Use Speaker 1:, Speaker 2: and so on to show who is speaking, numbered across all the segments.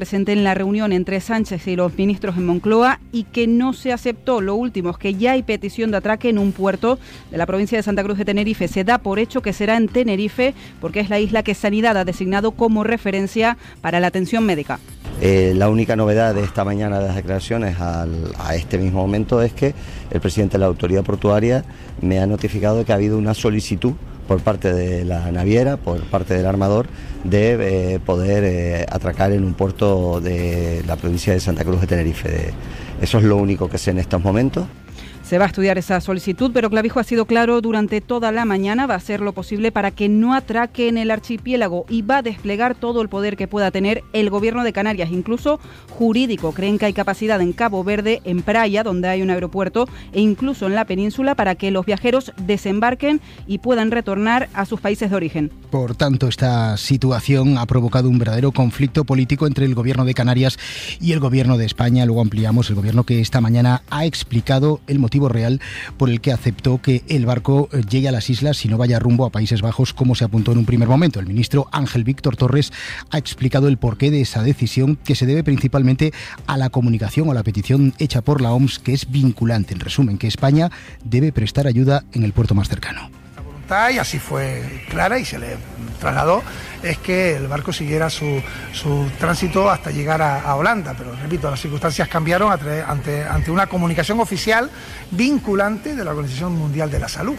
Speaker 1: presente en la reunión entre Sánchez y los ministros en Moncloa y que no se aceptó. Lo último es que ya hay petición de atraque en un puerto de la provincia de Santa Cruz de Tenerife. Se da por hecho que será en Tenerife porque es la isla que Sanidad ha designado como referencia para la atención médica.
Speaker 2: La única novedad de esta mañana de las declaraciones a este mismo momento es que el presidente de la autoridad portuaria me ha notificado que ha habido una solicitud por parte de la naviera, por parte del armador, de poder atracar en un puerto de la provincia de Santa Cruz de Tenerife. Eso es lo único que sé en estos momentos.
Speaker 1: Se va a estudiar esa solicitud, pero Clavijo ha sido claro durante toda la mañana, va a hacer lo posible para que no atraque en el archipiélago y va a desplegar todo el poder que pueda tener el gobierno de Canarias, incluso jurídico. Creen que hay capacidad en Cabo Verde, en Praia, donde hay un aeropuerto, e incluso en la península para que los viajeros desembarquen y puedan retornar a sus países de origen.
Speaker 3: Por tanto, esta situación ha provocado un verdadero conflicto político entre el gobierno de Canarias y el gobierno de España. Luego ampliamos, el gobierno que esta mañana ha explicado el motivo real por el que aceptó que el barco llegue a las islas y no vaya rumbo a Países Bajos como se apuntó en un primer momento. El ministro Ángel Víctor Torres ha explicado el porqué de esa decisión, que se debe principalmente a la comunicación o a la petición hecha por la OMS, que es vinculante. En resumen, que España debe prestar ayuda en el puerto más cercano.
Speaker 4: Y así fue clara y se le trasladó, es que el barco siguiera su tránsito hasta llegar a Holanda, pero repito, las circunstancias cambiaron ante una comunicación oficial vinculante de la Organización Mundial de la Salud,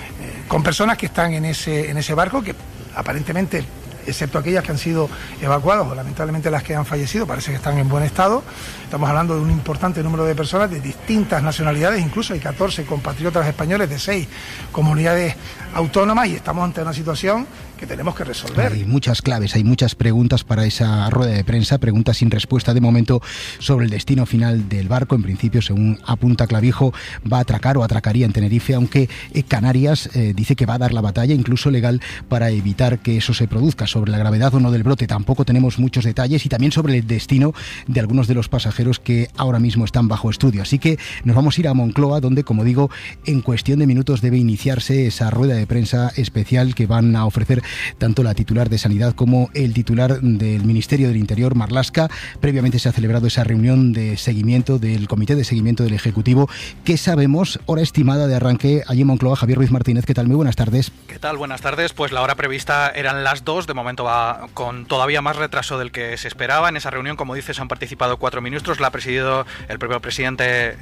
Speaker 4: con personas que están en ese barco que aparentemente, excepto aquellas que han sido evacuadas o lamentablemente las que han fallecido, parece que están en buen estado. Estamos hablando de un importante número de personas de distintas nacionalidades, incluso hay 14 compatriotas españoles de 6 comunidades autónomas y estamos ante una situación que tenemos que resolver.
Speaker 3: Hay muchas claves, hay muchas preguntas para esa rueda de prensa, preguntas sin respuesta de momento sobre el destino final del barco. En principio, según apunta Clavijo, va a atracar o atracaría en Tenerife, aunque Canarias dice que va a dar la batalla, incluso legal, para evitar que eso se produzca. Sobre la gravedad o no del brote tampoco tenemos muchos detalles y también sobre el destino de algunos de los pasajeros que ahora mismo están bajo estudio. Así que nos vamos a ir a Moncloa, donde, como digo, en cuestión de minutos debe iniciarse esa rueda de prensa especial que van a ofrecer tanto la titular de Sanidad como el titular del Ministerio del Interior, Marlaska. Previamente se ha celebrado esa reunión de seguimiento del Comité de Seguimiento del Ejecutivo. ¿Qué sabemos? Hora estimada de arranque allí en Moncloa. Javier Ruiz Martínez, ¿qué tal? Muy buenas tardes.
Speaker 5: ¿Qué tal? Buenas tardes. Pues la hora prevista eran las 2, de momento va con todavía más retraso del que se esperaba. En esa reunión, como dices, han participado 4 ministros, la ha presidido el propio presidente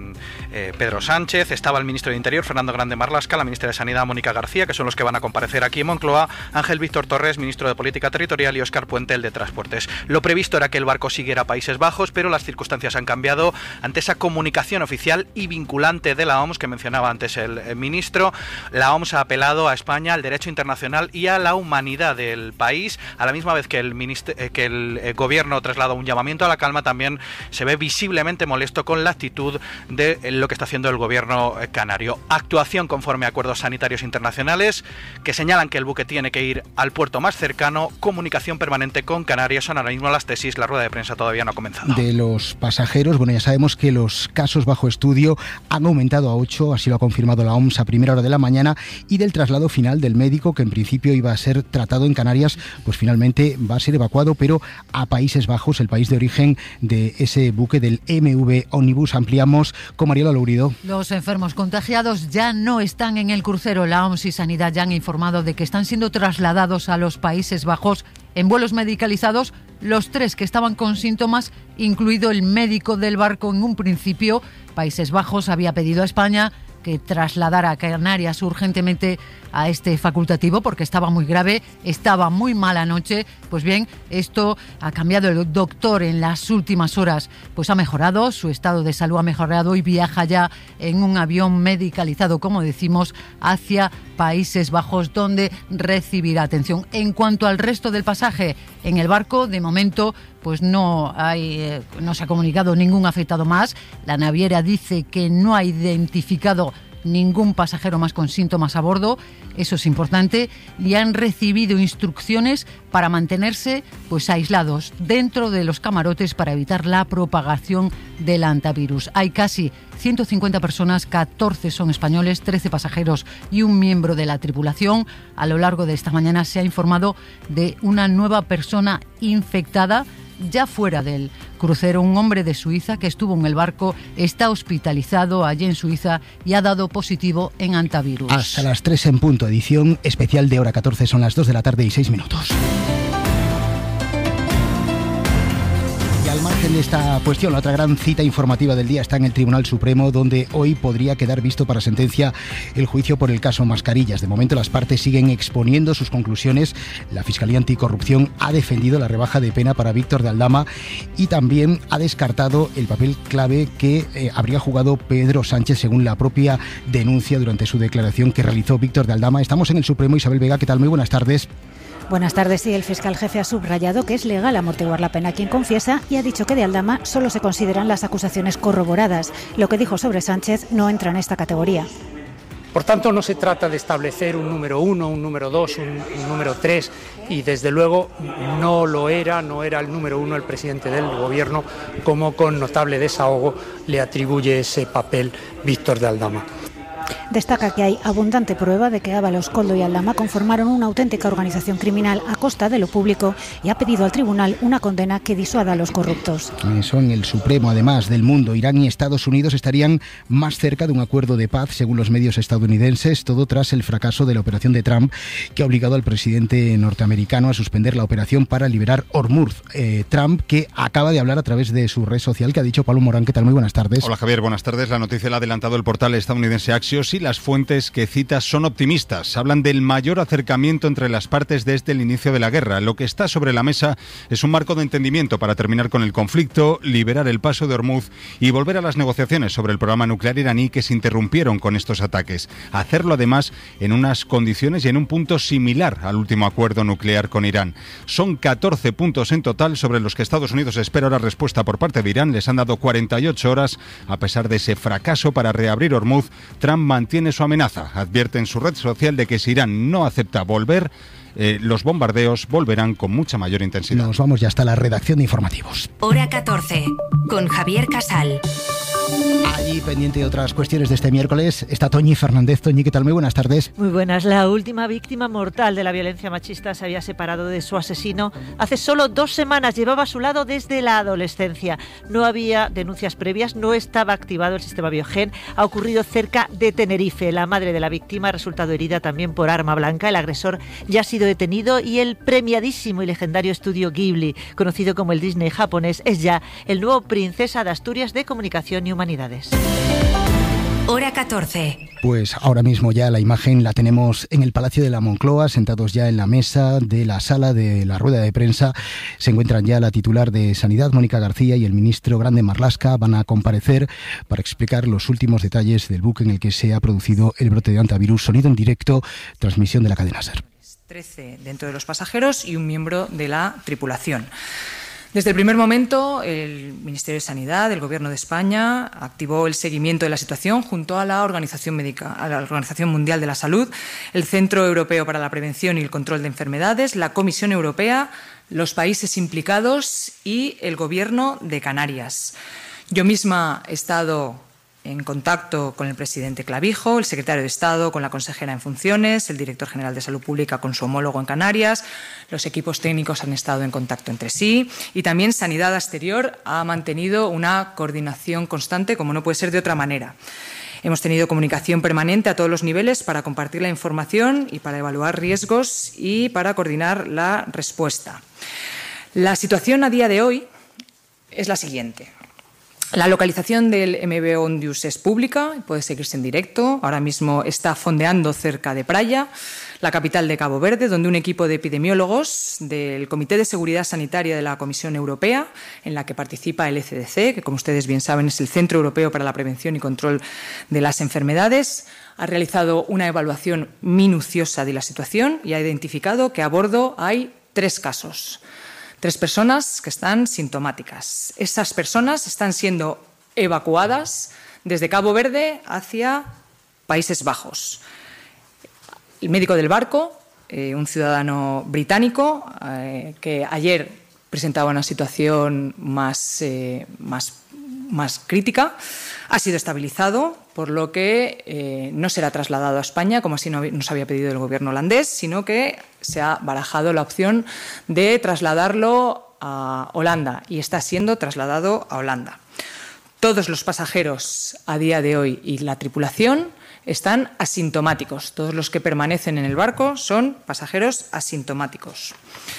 Speaker 5: Pedro Sánchez, estaba el ministro de Interior, Fernando Grande Marlaska, la ministra de Sanidad, Mónica García, que son los que van a comparecer aquí en Moncloa, Ángel Víctor Torres, ministro de Política Territorial, y Óscar Puente, el de Transportes. Lo previsto era que el barco siguiera a Países Bajos, pero las circunstancias han cambiado ante esa comunicación oficial y vinculante de la OMS que mencionaba antes el ministro. La OMS ha apelado a España, al derecho internacional y a la humanidad del país. A la misma vez que el gobierno traslada un llamamiento a la calma, también se ve visiblemente molesto con la actitud de lo que está haciendo el gobierno canario. Actuación conforme a acuerdos sanitarios internacionales que señalan que el buque tiene que ir al puerto más cercano. Comunicación permanente con Canarias son ahora mismo las tesis. La rueda de prensa todavía no ha comenzado.
Speaker 3: De los pasajeros, bueno, ya sabemos que los casos bajo estudio han aumentado a 8, así lo ha confirmado la OMS a primera hora de la mañana, y del traslado final del médico, que en principio iba a ser tratado en Canarias, pues finalmente va a ser evacuado, pero a Países Bajos, el país de origen de ese buque del MV Omnibus. Ampliamos con Mariela Lourido.
Speaker 6: Los enfermos contagiados ya no están en el crucero. La OMS y Sanidad ya han informado de que están siendo trasladados a los Países Bajos en vuelos medicalizados los 3 que estaban con síntomas, incluido el médico del barco. En un principio, Países Bajos había pedido a España que trasladara a Canarias urgentemente a este facultativo porque estaba muy grave, estaba muy mal anoche. Pues bien, esto ha cambiado. El doctor en las últimas horas pues ha mejorado, su estado de salud ha mejorado y viaja ya en un avión medicalizado, como decimos, hacia Países Bajos, donde recibirá atención. En cuanto al resto del pasaje en el barco, de momento pues no se ha comunicado ningún afectado más. La naviera dice que no ha identificado ningún pasajero más con síntomas a bordo, eso es importante, y han recibido instrucciones para mantenerse pues aislados dentro de los camarotes para evitar la propagación del hantavirus. Hay casi 150 personas, 14 son españoles, 13 pasajeros y un miembro de la tripulación. A lo largo de esta mañana se ha informado de una nueva persona infectada ya fuera del crucero. Un hombre de Suiza que estuvo en el barco está hospitalizado allí en Suiza y ha dado positivo en antivirus.
Speaker 3: Hasta las 3 en punto, edición especial de Hora 14, son las 2 de la tarde y 6 minutos. Al margen de esta cuestión, la otra gran cita informativa del día está en el Tribunal Supremo, donde hoy podría quedar visto para sentencia el juicio por el caso Mascarillas. De momento las partes siguen exponiendo sus conclusiones. La Fiscalía Anticorrupción ha defendido la rebaja de pena para Víctor de Aldama y también ha descartado el papel clave que habría jugado Pedro Sánchez, según la propia denuncia durante su declaración que realizó Víctor de Aldama. Estamos en el Supremo. Isabel Vega, ¿qué tal? Muy buenas tardes.
Speaker 7: Buenas tardes. Sí, el fiscal jefe ha subrayado que es legal amortiguar la pena a quien confiesa y ha dicho que de Aldama solo se consideran las acusaciones corroboradas. Lo que dijo sobre Sánchez no entra en esta categoría.
Speaker 8: Por tanto, no se trata de establecer un número 1, un número 2, un número 3 y desde luego no era el número 1 el presidente del gobierno, como con notable desahogo le atribuye ese papel Víctor de Aldama.
Speaker 7: Destaca que hay abundante prueba de que Ábalos, Koldo y Aldama conformaron una auténtica organización criminal a costa de lo público y ha pedido al tribunal una condena que disuada a los corruptos.
Speaker 3: Eso en el Supremo, además del mundo. Irán y Estados Unidos estarían más cerca de un acuerdo de paz, según los medios estadounidenses, todo tras el fracaso de la operación de Trump, que ha obligado al presidente norteamericano a suspender la operación para liberar Hormuz. Trump, que acaba de hablar a través de su red social, que ha dicho Pablo Morán. ¿Qué tal? Muy buenas tardes.
Speaker 9: Hola Javier, buenas tardes. La noticia la ha adelantado el portal estadounidense Axios y las fuentes que citas son optimistas. Hablan del mayor acercamiento entre las partes desde el inicio de la guerra. Lo que está sobre la mesa es un marco de entendimiento para terminar con el conflicto, liberar el paso de Hormuz y volver a las negociaciones sobre el programa nuclear iraní que se interrumpieron con estos ataques. Hacerlo además en unas condiciones y en un punto similar al último acuerdo nuclear con Irán. Son 14 puntos en total sobre los que Estados Unidos espera la respuesta por parte de Irán. Les han dado 48 horas. A pesar de ese fracaso para reabrir Hormuz, Trump mantiene su amenaza. Advierte en su red social de que si Irán no acepta volver, los bombardeos volverán con mucha mayor intensidad.
Speaker 3: Nos vamos ya hasta la redacción de informativos.
Speaker 10: Hora 14, con Javier Casal.
Speaker 3: Allí, pendiente de otras cuestiones de este miércoles, está Toñi Fernández. Toñi, ¿qué tal? Muy buenas tardes.
Speaker 11: Muy buenas. La última víctima mortal de la violencia machista se había separado de su asesino hace solo 2 semanas. Llevaba a su lado desde la adolescencia. No había denuncias previas, no estaba activado el sistema Biogen. Ha ocurrido cerca de Tenerife. La madre de la víctima ha resultado herida también por arma blanca. El agresor ya ha sido detenido y el premiadísimo y legendario estudio Ghibli, conocido como el Disney japonés, es ya el nuevo Princesa de Asturias de Comunicación y Humanidades.
Speaker 10: Hora 14.
Speaker 3: Pues ahora mismo ya la imagen la tenemos en el Palacio de la Moncloa, sentados ya en la mesa de la sala de la rueda de prensa. Se encuentran ya la titular de Sanidad, Mónica García, y el ministro Grande Marlaska. Van a comparecer para explicar los últimos detalles del buque en el que se ha producido el brote de antivirus. Sonido en directo, transmisión de la cadena SER.
Speaker 12: 13 dentro de los pasajeros y un miembro de la tripulación. Desde el primer momento, el Ministerio de Sanidad, el Gobierno de España, activó el seguimiento de la situación junto a la Organización Mundial de la Salud, el Centro Europeo para la Prevención y el Control de Enfermedades, la Comisión Europea, los países implicados y el Gobierno de Canarias. Yo misma he estado en contacto con el presidente Clavijo, el secretario de Estado con la consejera en funciones, el director general de Salud Pública con su homólogo en Canarias, los equipos técnicos han estado en contacto entre sí y también Sanidad Exterior ha mantenido una coordinación constante, como no puede ser de otra manera. Hemos tenido comunicación permanente a todos los niveles para compartir la información y para evaluar riesgos y para coordinar la respuesta. La situación a día de hoy es la siguiente. La localización del MV Ondius es pública, puede seguirse en directo. Ahora mismo está fondeando cerca de Praia, la capital de Cabo Verde, donde un equipo de epidemiólogos del Comité de Seguridad Sanitaria de la Comisión Europea, en la que participa el ECDC, que como ustedes bien saben es el Centro Europeo para la Prevención y Control de las Enfermedades, ha realizado una evaluación minuciosa de la situación y ha identificado que a bordo hay 3 casos. 3 personas que están sintomáticas. Esas personas están siendo evacuadas desde Cabo Verde hacia Países Bajos. El médico del barco, un ciudadano británico, que ayer presentaba una situación más crítica, ha sido estabilizado, por lo que no será trasladado a España, como así nos había pedido el gobierno holandés, sino que se ha barajado la opción de trasladarlo a Holanda y está siendo trasladado a Holanda. Todos los pasajeros a día de hoy y la tripulación están asintomáticos. Todos los que permanecen en el barco son pasajeros asintomáticos.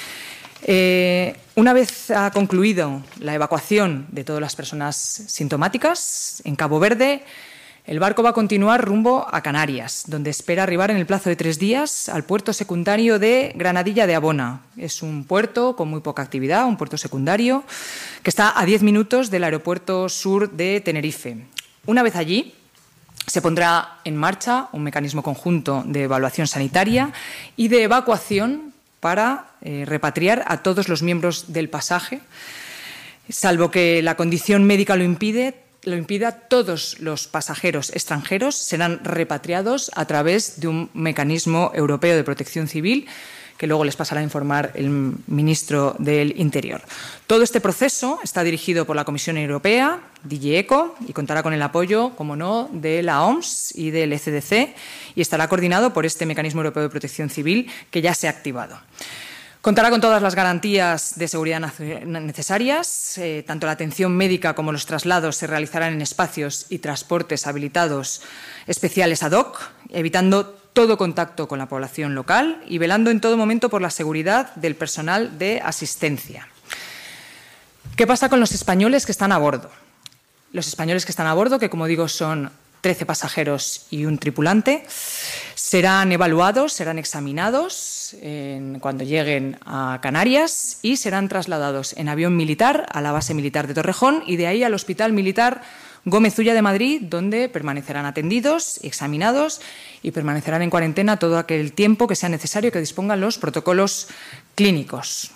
Speaker 12: Una vez ha concluido la evacuación de todas las personas sintomáticas en Cabo Verde, el barco va a continuar rumbo a Canarias, donde espera arribar en el plazo de 3 días al puerto secundario de Granadilla de Abona. Es un puerto con muy poca actividad, un puerto secundario, que está a 10 minutos del aeropuerto sur de Tenerife. Una vez allí, se pondrá en marcha un mecanismo conjunto de evaluación sanitaria y de evacuación para repatriar a todos los miembros del pasaje. Salvo que la condición médica lo impida, todos los pasajeros extranjeros serán repatriados a través de un mecanismo europeo de protección civil que luego les pasará a informar el ministro del Interior. Todo este proceso está dirigido por la Comisión Europea, DG ECO, y contará con el apoyo, como no, de la OMS y del ECDC, y estará coordinado por este mecanismo europeo de protección civil que ya se ha activado. Contará con todas las garantías de seguridad necesarias. Tanto la atención médica como los traslados se realizarán en espacios y transportes habilitados especiales ad hoc, evitando todo contacto con la población local y velando en todo momento por la seguridad del personal de asistencia. ¿Qué pasa con los españoles que están a bordo? Los españoles que están a bordo, que como digo son 13 pasajeros y un tripulante, serán evaluados, serán examinados cuando lleguen a Canarias y serán trasladados en avión militar a la base militar de Torrejón y de ahí al Hospital Militar Gómez Ulla de Madrid, donde permanecerán atendidos, examinados y permanecerán en cuarentena todo aquel tiempo que sea necesario que dispongan los protocolos clínicos.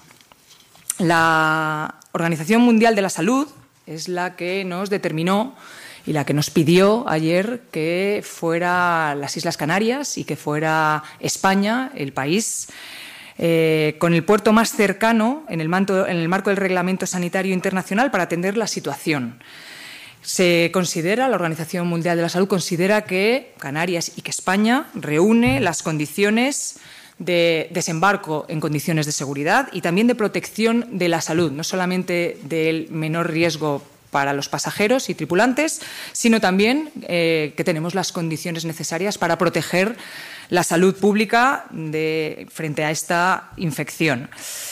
Speaker 12: La Organización Mundial de la Salud es la que nos determinó y la que nos pidió ayer que fuera las Islas Canarias y que fuera España el país con el puerto más cercano en el marco del Reglamento Sanitario Internacional para atender la situación. La Organización Mundial de la Salud considera que Canarias y que España reúne las condiciones de desembarco en condiciones de seguridad y también de protección de la salud, no solamente del menor riesgo para los pasajeros y tripulantes, sino también que tenemos las condiciones necesarias para proteger la salud pública frente a esta infección.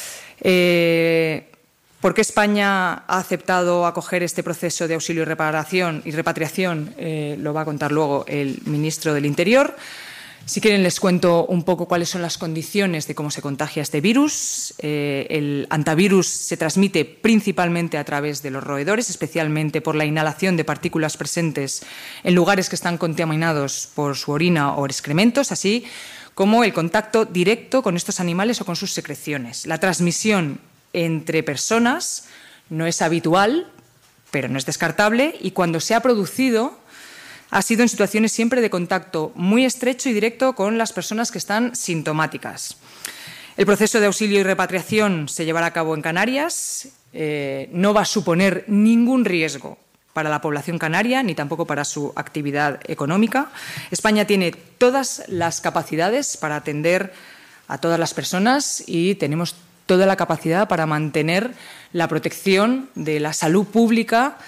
Speaker 12: ¿Por qué España ha aceptado acoger este proceso de auxilio y repatriación? Lo va a contar luego el ministro del Interior. Si quieren les cuento un poco cuáles son las condiciones de cómo se contagia este virus. El hantavirus se transmite principalmente a través de los roedores, especialmente por la inhalación de partículas presentes en lugares que están contaminados por su orina o excrementos, así como el contacto directo con estos animales o con sus secreciones. La transmisión entre personas no es habitual, pero no es descartable, y cuando se ha producido ha sido en situaciones siempre de contacto muy estrecho y directo con las personas que están sintomáticas. El proceso de auxilio y repatriación se llevará a cabo en Canarias. No va a suponer ningún riesgo para la población canaria ni tampoco para su actividad económica. España tiene todas las capacidades para atender a todas las personas y tenemos toda la capacidad para mantener la protección de la salud pública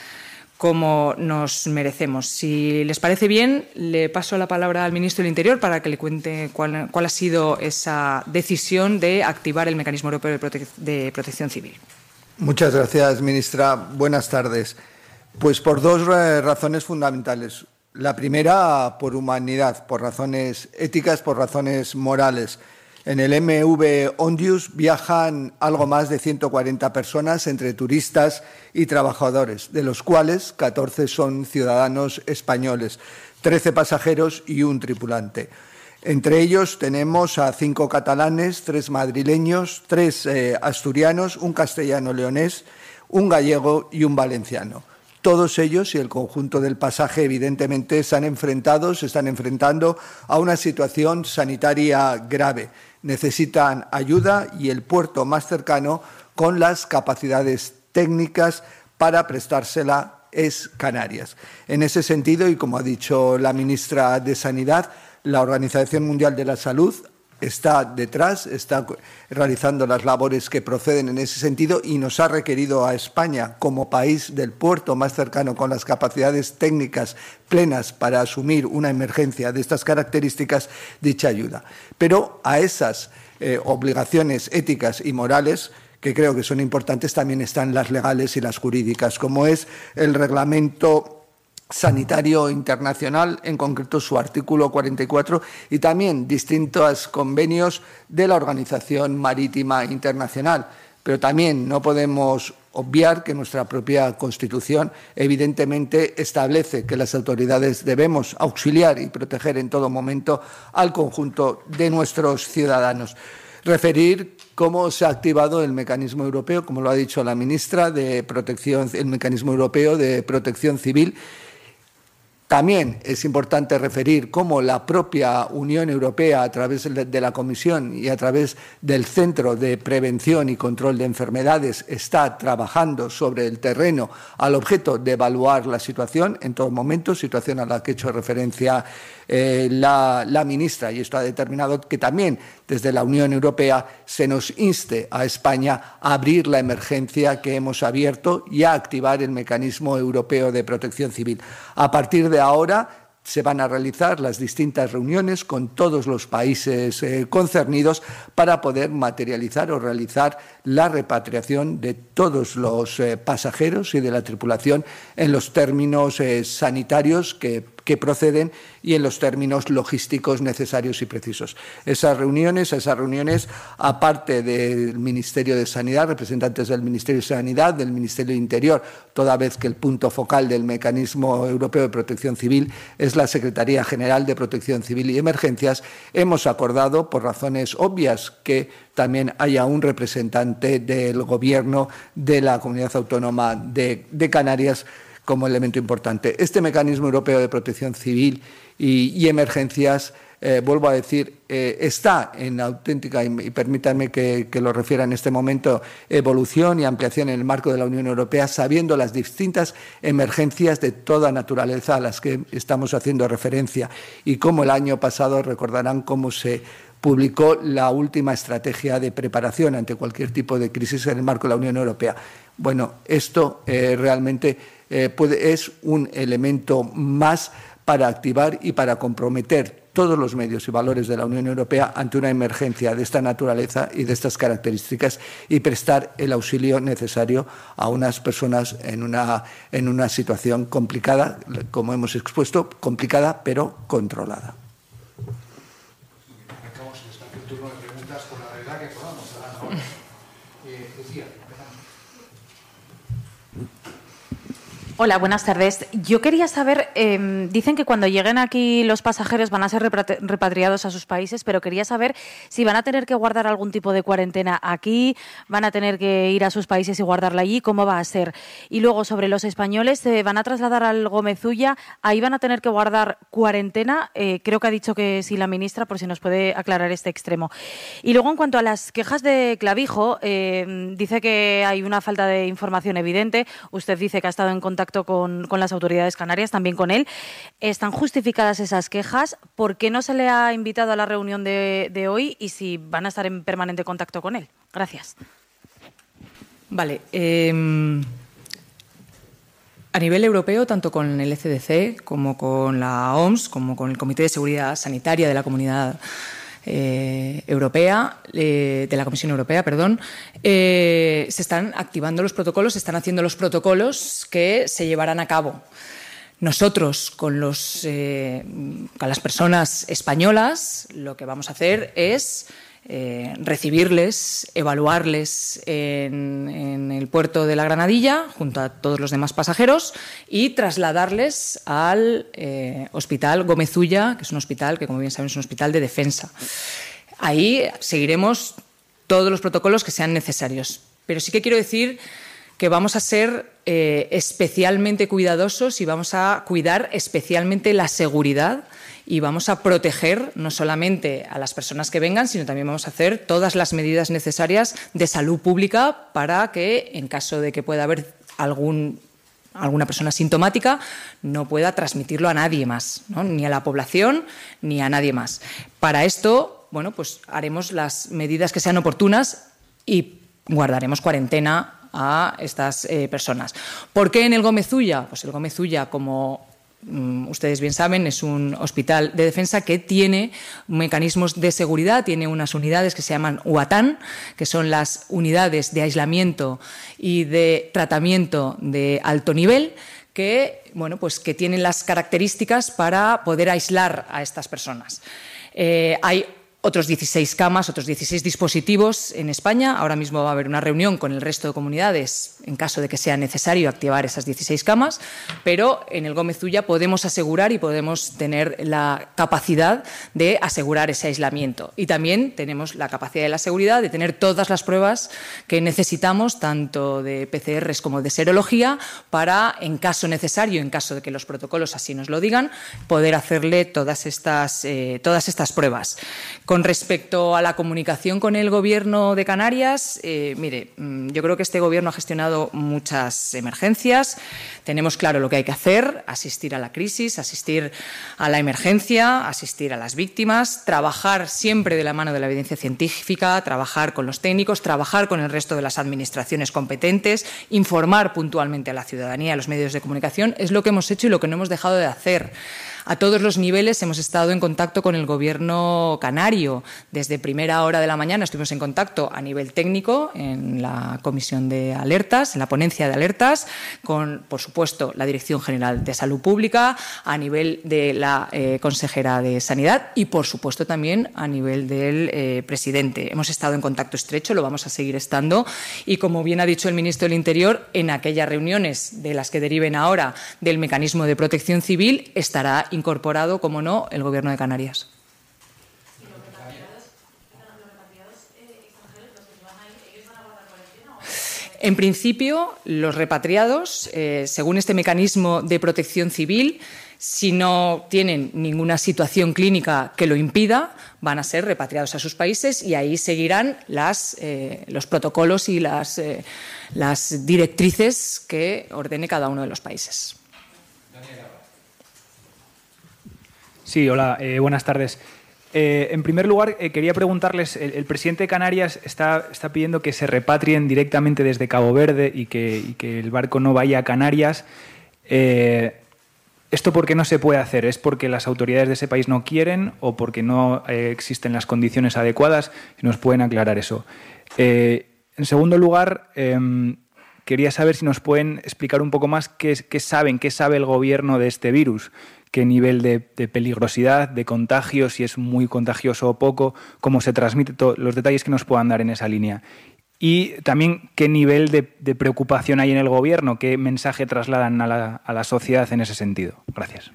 Speaker 12: como nos merecemos. Si les parece bien, le paso la palabra al ministro del Interior para que le cuente cuál ha sido esa decisión de activar el mecanismo europeo de protección civil.
Speaker 13: Muchas gracias, ministra. Buenas tardes. Pues por dos razones fundamentales. La primera, por humanidad, por razones éticas, por razones morales. En el MV Ondius viajan algo más de 140 personas entre turistas y trabajadores, de los cuales 14 son ciudadanos españoles, 13 pasajeros y un tripulante. Entre ellos tenemos a 5 catalanes, 3 madrileños, 3 asturianos, un castellano-leonés, un gallego y un valenciano. Todos ellos y el conjunto del pasaje, evidentemente, se están enfrentando a una situación sanitaria grave. Necesitan ayuda y el puerto más cercano con las capacidades técnicas para prestársela es Canarias. En ese sentido, y como ha dicho la ministra de Sanidad, la Organización Mundial de la Salud está detrás, está realizando las labores que proceden en ese sentido y nos ha requerido a España, como país del puerto más cercano con las capacidades técnicas plenas para asumir una emergencia de estas características, dicha ayuda. Pero a esas obligaciones éticas y morales, que creo que son importantes, también están las legales y las jurídicas, como es el Reglamento Sanitario Internacional, en concreto su artículo 44, y también distintos convenios de la Organización Marítima Internacional. Pero también no podemos obviar que nuestra propia Constitución evidentemente establece que las autoridades debemos auxiliar y proteger en todo momento al conjunto de nuestros ciudadanos. Referir cómo se ha activado el mecanismo europeo, como lo ha dicho la ministra, de protección, el mecanismo europeo de protección civil. También es importante referir cómo la propia Unión Europea, a través de la Comisión y a través del Centro de Prevención y Control de Enfermedades, está trabajando sobre el terreno al objeto de evaluar la situación en todo momento, situación a la que ha hecho referencia la ministra, y esto ha determinado que también desde la Unión Europea se nos inste a España a abrir la emergencia que hemos abierto y a activar el mecanismo europeo de protección civil. A partir de ahora se van a realizar las distintas reuniones con todos los países concernidos para poder materializar o realizar la repatriación de todos los pasajeros y de la tripulación en los términos sanitarios que proceden y en los términos logísticos necesarios y precisos. Esas reuniones, aparte del Ministerio de Sanidad, representantes del Ministerio de Sanidad, del Ministerio de Interior, toda vez que el punto focal del Mecanismo Europeo de Protección Civil es la Secretaría General de Protección Civil y Emergencias, hemos acordado, por razones obvias, que también haya un representante del Gobierno de la Comunidad Autónoma de Canarias como elemento importante. Este mecanismo europeo de protección civil y emergencias, vuelvo a decir, está en auténtica, y permítanme que lo refiera en este momento, evolución y ampliación en el marco de la Unión Europea, sabiendo las distintas emergencias de toda naturaleza a las que estamos haciendo referencia, y como el año pasado recordarán cómo se publicó la última estrategia de preparación ante cualquier tipo de crisis en el marco de la Unión Europea. Bueno, esto realmente es un elemento más para activar y para comprometer todos los medios y valores de la Unión Europea ante una emergencia de esta naturaleza y de estas características, y prestar el auxilio necesario a unas personas en una situación complicada, como hemos expuesto, complicada pero controlada.
Speaker 14: Turno de preguntas por la verdad que podamos. Lucía,
Speaker 15: Hola, buenas tardes. Yo quería saber, dicen que cuando lleguen aquí los pasajeros van a ser repatriados a sus países, pero quería saber si van a tener que guardar algún tipo de cuarentena aquí, van a tener que ir a sus países y guardarla allí, ¿cómo va a ser? Y luego, sobre los españoles, se van a trasladar al Gómez Ulla, ahí van a tener que guardar cuarentena, creo que ha dicho que sí la ministra, por si nos puede aclarar este extremo. Y luego, en cuanto a las quejas de Clavijo, dice que hay una falta de información evidente, usted dice que ha estado en contacto con las autoridades canarias, también con él. ¿Están justificadas esas quejas? ¿Por qué no se le ha invitado a la reunión de hoy? Y si van a estar en permanente contacto con él. Gracias.
Speaker 12: Vale. A nivel europeo, tanto con el ECDC como con la OMS, como con el Comité de Seguridad Sanitaria de la Comunidad Europea, de la Comisión Europea, perdón, se están activando los protocolos, se están haciendo los protocolos que se llevarán a cabo. Nosotros, con las personas españolas, lo que vamos a hacer es recibirles, evaluarles en el puerto de la Granadilla, junto a todos los demás pasajeros, y trasladarles al Hospital Gómez Ulla, que es un hospital que, como bien saben, es un hospital de defensa. Ahí seguiremos todos los protocolos que sean necesarios. Pero sí que quiero decir que vamos a ser especialmente cuidadosos y vamos a cuidar especialmente la seguridad y vamos a proteger no solamente a las personas que vengan, sino también vamos a hacer todas las medidas necesarias de salud pública para que, en caso de que pueda haber alguna persona sintomática, no pueda transmitirlo a nadie más, ¿no? Ni a la población ni a nadie más. Para esto bueno, pues haremos las medidas que sean oportunas y guardaremos cuarentena a estas personas. ¿Por qué en el Gómez Ulla? Pues el Gómez Ulla, como ustedes bien saben, es un hospital de defensa que tiene mecanismos de seguridad, tiene unas unidades que se llaman UATAN, que son las unidades de aislamiento y de tratamiento de alto nivel, que, bueno, pues que tienen las características para poder aislar a estas personas. Hay otros 16 camas, otros 16 dispositivos en España. Ahora mismo va a haber una reunión con el resto de comunidades en caso de que sea necesario activar esas 16 camas, pero en el Gómez Ulla podemos asegurar y podemos tener la capacidad de asegurar ese aislamiento. Y también tenemos la capacidad y la seguridad de tener todas las pruebas que necesitamos, tanto de PCRs como de serología, para, en caso necesario, en caso de que los protocolos así nos lo digan, poder hacerle todas estas pruebas. Con respecto a la comunicación con el Gobierno de Canarias, mire, yo creo que este Gobierno ha gestionado muchas emergencias. Tenemos claro lo que hay que hacer: asistir a la crisis, asistir a la emergencia, asistir a las víctimas, trabajar siempre de la mano de la evidencia científica, trabajar con los técnicos, trabajar con el resto de las administraciones competentes, informar puntualmente a la ciudadanía, a los medios de comunicación. Es lo que hemos hecho y lo que no hemos dejado de hacer. A todos los niveles hemos estado en contacto con el Gobierno canario. Desde primera hora de la mañana estuvimos en contacto a nivel técnico en la comisión de alertas, en la ponencia de alertas, con, por supuesto, la Dirección General de Salud Pública, a nivel de la consejera de Sanidad y, por supuesto, también a nivel del presidente. Hemos estado en contacto estrecho, lo vamos a seguir estando y, como bien ha dicho el ministro del Interior, en aquellas reuniones de las que deriven ahora del mecanismo de protección civil estará incorporado, como no, el Gobierno de Canarias. En principio, los repatriados, según este mecanismo de protección civil, si no tienen ninguna situación clínica que lo impida, van a ser repatriados a sus países y ahí seguirán los protocolos y las directrices que ordene cada uno de los países.
Speaker 16: Sí, hola, buenas tardes. En primer lugar, quería preguntarles, el presidente de Canarias está pidiendo que se repatrien directamente desde Cabo Verde y que el barco no vaya a Canarias. ¿Esto por qué no se puede hacer? ¿Es porque las autoridades de ese país no quieren o porque no existen las condiciones adecuadas? ¿Nos pueden aclarar eso? En segundo lugar, quería saber si nos pueden explicar un poco más qué sabe el Gobierno de este virus. ¿Qué nivel de peligrosidad, de contagio, si es muy contagioso o poco, cómo se transmite, los detalles que nos puedan dar en esa línea? Y también qué nivel de preocupación hay en el Gobierno, qué mensaje trasladan a la sociedad en ese sentido. Gracias.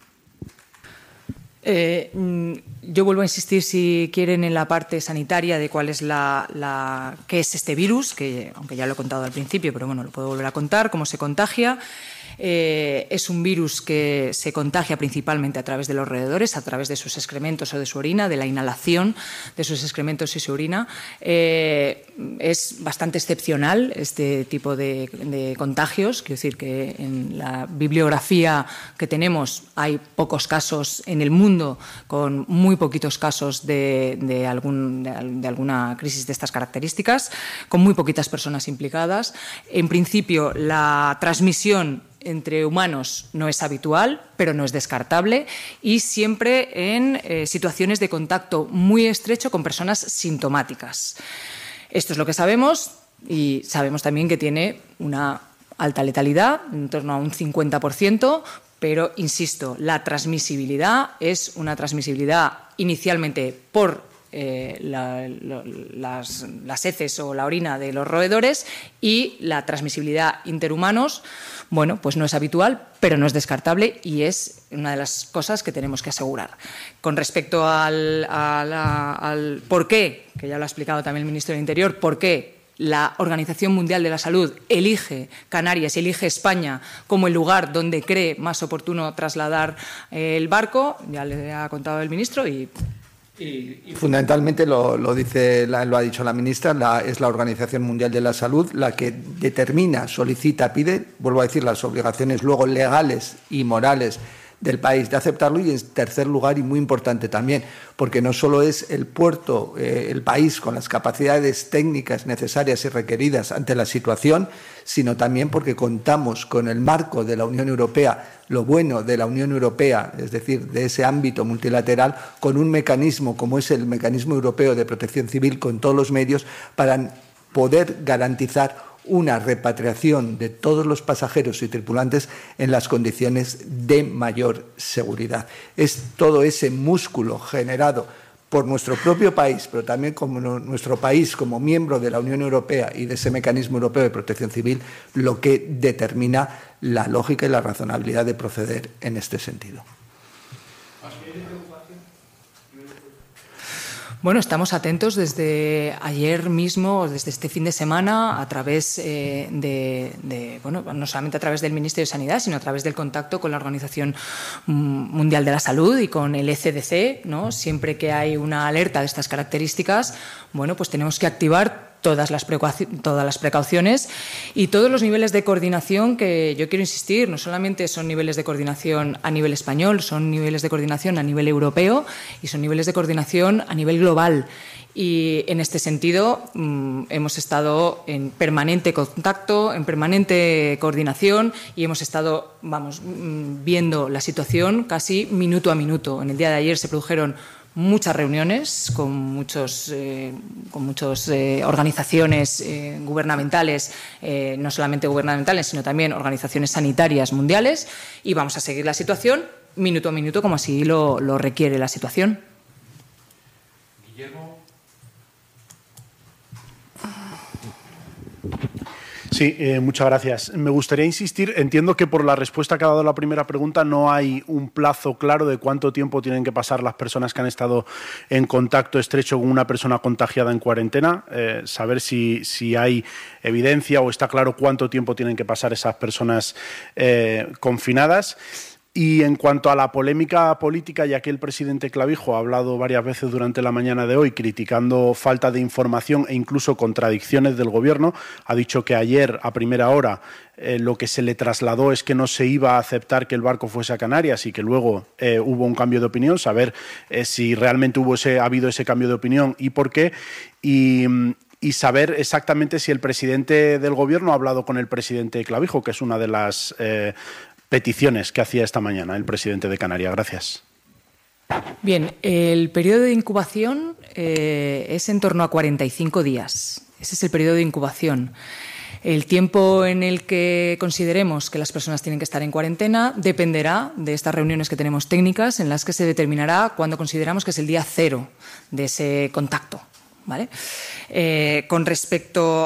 Speaker 12: Yo vuelvo a insistir, si quieren, en la parte sanitaria de cuál es qué es este virus, que aunque ya lo he contado al principio, pero bueno, lo puedo volver a contar, cómo se contagia. Es un virus que se contagia principalmente a través de los roedores, a través de sus excrementos o de su orina, de la inhalación de sus excrementos y su orina. Es bastante excepcional este tipo de contagios. Quiero decir que en la bibliografía que tenemos hay pocos casos en el mundo, con muy poquitos casos de alguna crisis de estas características, con muy poquitas personas implicadas. En principio, la transmisión entre humanos no es habitual, pero no es descartable, y siempre en situaciones de contacto muy estrecho con personas sintomáticas. Esto es lo que sabemos, y sabemos también que tiene una alta letalidad, en torno a un 50%, pero, insisto, la transmisibilidad es una transmisibilidad inicialmente por las heces o la orina de los roedores, y la transmisibilidad interhumanos, bueno, pues no es habitual, pero no es descartable y es una de las cosas que tenemos que asegurar. Con respecto al por qué, que ya lo ha explicado también el ministro del Interior, por qué la Organización Mundial de la Salud elige Canarias y elige España como el lugar donde cree más oportuno trasladar el barco, ya le ha contado el ministro y
Speaker 13: fundamentalmente lo ha dicho la ministra, es la Organización Mundial de la Salud la que determina, solicita, pide, vuelvo a decir, las obligaciones luego legales y morales del país, de aceptarlo. Y en tercer lugar, y muy importante también, porque no solo es el puerto, el país con las capacidades técnicas necesarias y requeridas ante la situación, sino también porque contamos con el marco de la Unión Europea, lo bueno de la Unión Europea, es decir, de ese ámbito multilateral, con un mecanismo como es el Mecanismo Europeo de Protección Civil, con todos los medios para poder garantizar una repatriación de todos los pasajeros y tripulantes en las condiciones de mayor seguridad. Es todo ese músculo generado por nuestro propio país, pero también como nuestro país como miembro de la Unión Europea y de ese Mecanismo Europeo de Protección Civil, lo que determina la lógica y la razonabilidad de proceder en este sentido.
Speaker 12: Bueno, estamos atentos desde ayer mismo, desde este fin de semana, a través no solamente a través del Ministerio de Sanidad, sino a través del contacto con la Organización Mundial de la Salud y con el ECDC, ¿no? Siempre que hay una alerta de estas características, bueno, pues tenemos que activar todas las precauciones y todos los niveles de coordinación, que yo quiero insistir, no solamente son niveles de coordinación a nivel español, son niveles de coordinación a nivel europeo y son niveles de coordinación a nivel global. Y en este sentido hemos estado en permanente contacto, en permanente coordinación y hemos estado viendo la situación casi minuto a minuto. En el día de ayer se produjeron muchas reuniones con muchas organizaciones gubernamentales, no solamente gubernamentales, sino también organizaciones sanitarias mundiales, y vamos a seguir la situación minuto a minuto como así lo requiere la situación.
Speaker 14: Guillermo.
Speaker 17: Sí, muchas gracias. Me gustaría insistir, entiendo que por la respuesta que ha dado la primera pregunta no hay un plazo claro de cuánto tiempo tienen que pasar las personas que han estado en contacto estrecho con una persona contagiada en cuarentena, saber si hay evidencia o está claro cuánto tiempo tienen que pasar esas personas confinadas. Y en cuanto a la polémica política, ya que el presidente Clavijo ha hablado varias veces durante la mañana de hoy criticando falta de información e incluso contradicciones del Gobierno, ha dicho que ayer a primera hora lo que se le trasladó es que no se iba a aceptar que el barco fuese a Canarias y que luego hubo un cambio de opinión, saber si realmente ha habido ese cambio de opinión y por qué. Y saber exactamente si el presidente del Gobierno ha hablado con el presidente Clavijo, que es una de las peticiones que hacía esta mañana el presidente de Canarias. Gracias.
Speaker 12: Bien, el periodo de incubación es en torno a 45 días. Ese es el periodo de incubación. El tiempo en el que consideremos que las personas tienen que estar en cuarentena dependerá de estas reuniones que tenemos técnicas en las que se determinará cuándo consideramos que es el día cero de ese contacto. ¿Vale? Con respecto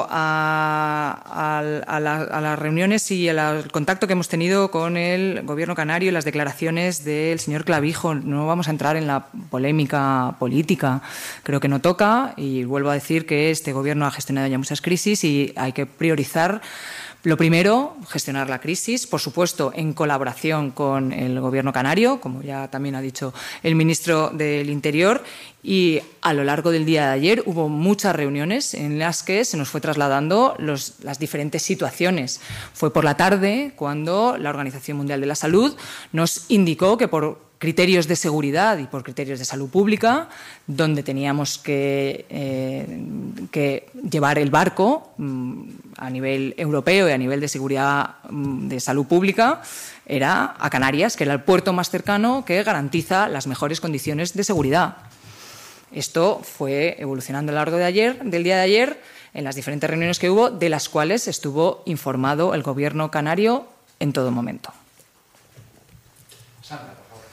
Speaker 12: a las reuniones y al contacto que hemos tenido con el Gobierno canario y las declaraciones del señor Clavijo, no vamos a entrar en la polémica política, creo que no toca, y vuelvo a decir que este Gobierno ha gestionado ya muchas crisis y hay que priorizar. Lo primero, gestionar la crisis, por supuesto, en colaboración con el Gobierno canario, como ya también ha dicho el ministro del Interior, y a lo largo del día de ayer hubo muchas reuniones en las que se nos fue trasladando las diferentes situaciones. Fue por la tarde cuando la Organización Mundial de la Salud nos indicó que por criterios de seguridad y por criterios de salud pública, donde teníamos que llevar el barco a nivel europeo y a nivel de seguridad de salud pública, era a Canarias, que era el puerto más cercano que garantiza las mejores condiciones de seguridad. Esto fue evolucionando a lo largo del día de ayer, en las diferentes reuniones que hubo, de las cuales estuvo informado el Gobierno canario en todo momento.
Speaker 14: Sandra.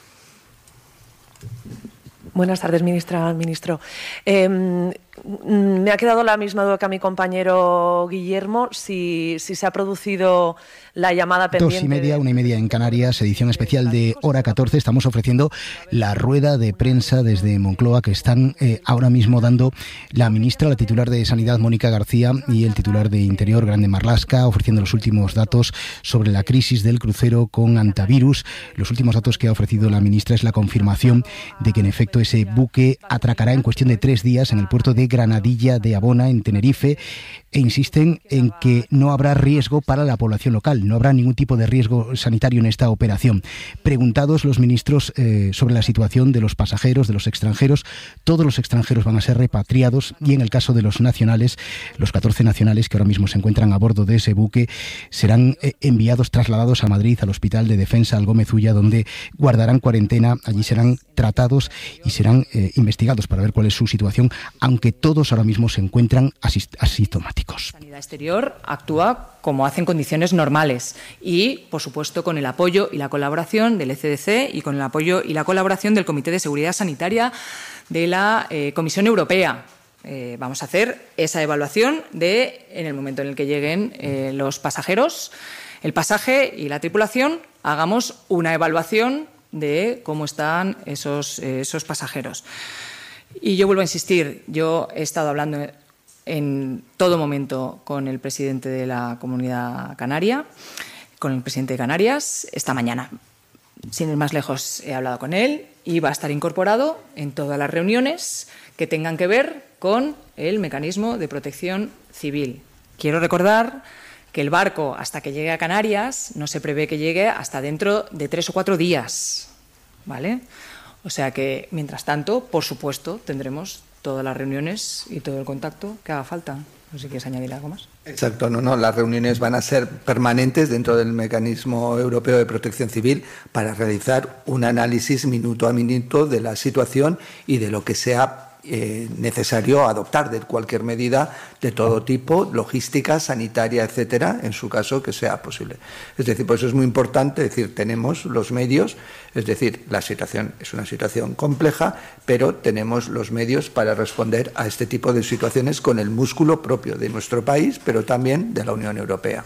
Speaker 18: Buenas tardes, ministro. Me ha quedado la misma duda que a mi compañero Guillermo, si se ha producido la llamada pendiente.
Speaker 3: 2:30, 1:30 en Canarias, edición especial de Hora 14. Estamos ofreciendo la rueda de prensa desde Moncloa que están ahora mismo dando la ministra, la titular de Sanidad, Mónica García, y el titular de Interior, Grande Marlaska, ofreciendo los últimos datos sobre la crisis del crucero con antivirus. Los últimos datos que ha ofrecido la ministra es la confirmación de que en efecto ese buque atracará en cuestión de 3 días en el puerto de de Granadilla de Abona, en Tenerife, e insisten en que no habrá riesgo para la población local, no habrá ningún tipo de riesgo sanitario en esta operación. Preguntados los ministros sobre la situación de los pasajeros, de los extranjeros, todos los extranjeros van a ser repatriados y en el caso de los nacionales, los 14 nacionales que ahora mismo se encuentran a bordo de ese buque, serán enviados, trasladados a Madrid, al Hospital de Defensa, al Gómez Ulla, donde guardarán cuarentena, allí serán tratados y serán investigados para ver cuál es su situación, aunque todos ahora mismo se encuentran asintomáticos.
Speaker 12: Sanidad Exterior actúa como hace en condiciones normales y, por supuesto, con el apoyo y la colaboración del ECDC y con el apoyo y la colaboración del Comité de Seguridad Sanitaria de la Comisión Europea. Vamos a hacer esa evaluación en el momento en el que lleguen los pasajeros, el pasaje y la tripulación, hagamos una evaluación de cómo están esos pasajeros. Y yo vuelvo a insistir, yo he estado hablando en todo momento con el presidente de la Comunidad Canaria, con el presidente de Canarias, esta mañana. Sin ir más lejos, he hablado con él y va a estar incorporado en todas las reuniones que tengan que ver con el mecanismo de protección civil. Quiero recordar que el barco, hasta que llegue a Canarias, no se prevé que llegue hasta dentro de 3 o 4 días, ¿vale? O sea que, mientras tanto, por supuesto, tendremos todas las reuniones y todo el contacto que haga falta. No sé si quieres añadir algo más.
Speaker 13: Exacto, no, las reuniones van a ser permanentes dentro del Mecanismo Europeo de Protección Civil para realizar un análisis minuto a minuto de la situación y de lo que sea necesario adoptar, de cualquier medida de todo tipo, logística, sanitaria, etcétera, en su caso que sea posible. Es decir, por eso es muy importante decir, tenemos los medios, es decir, la situación es una situación compleja, pero tenemos los medios para responder a este tipo de situaciones con el músculo propio de nuestro país, pero también de la Unión Europea.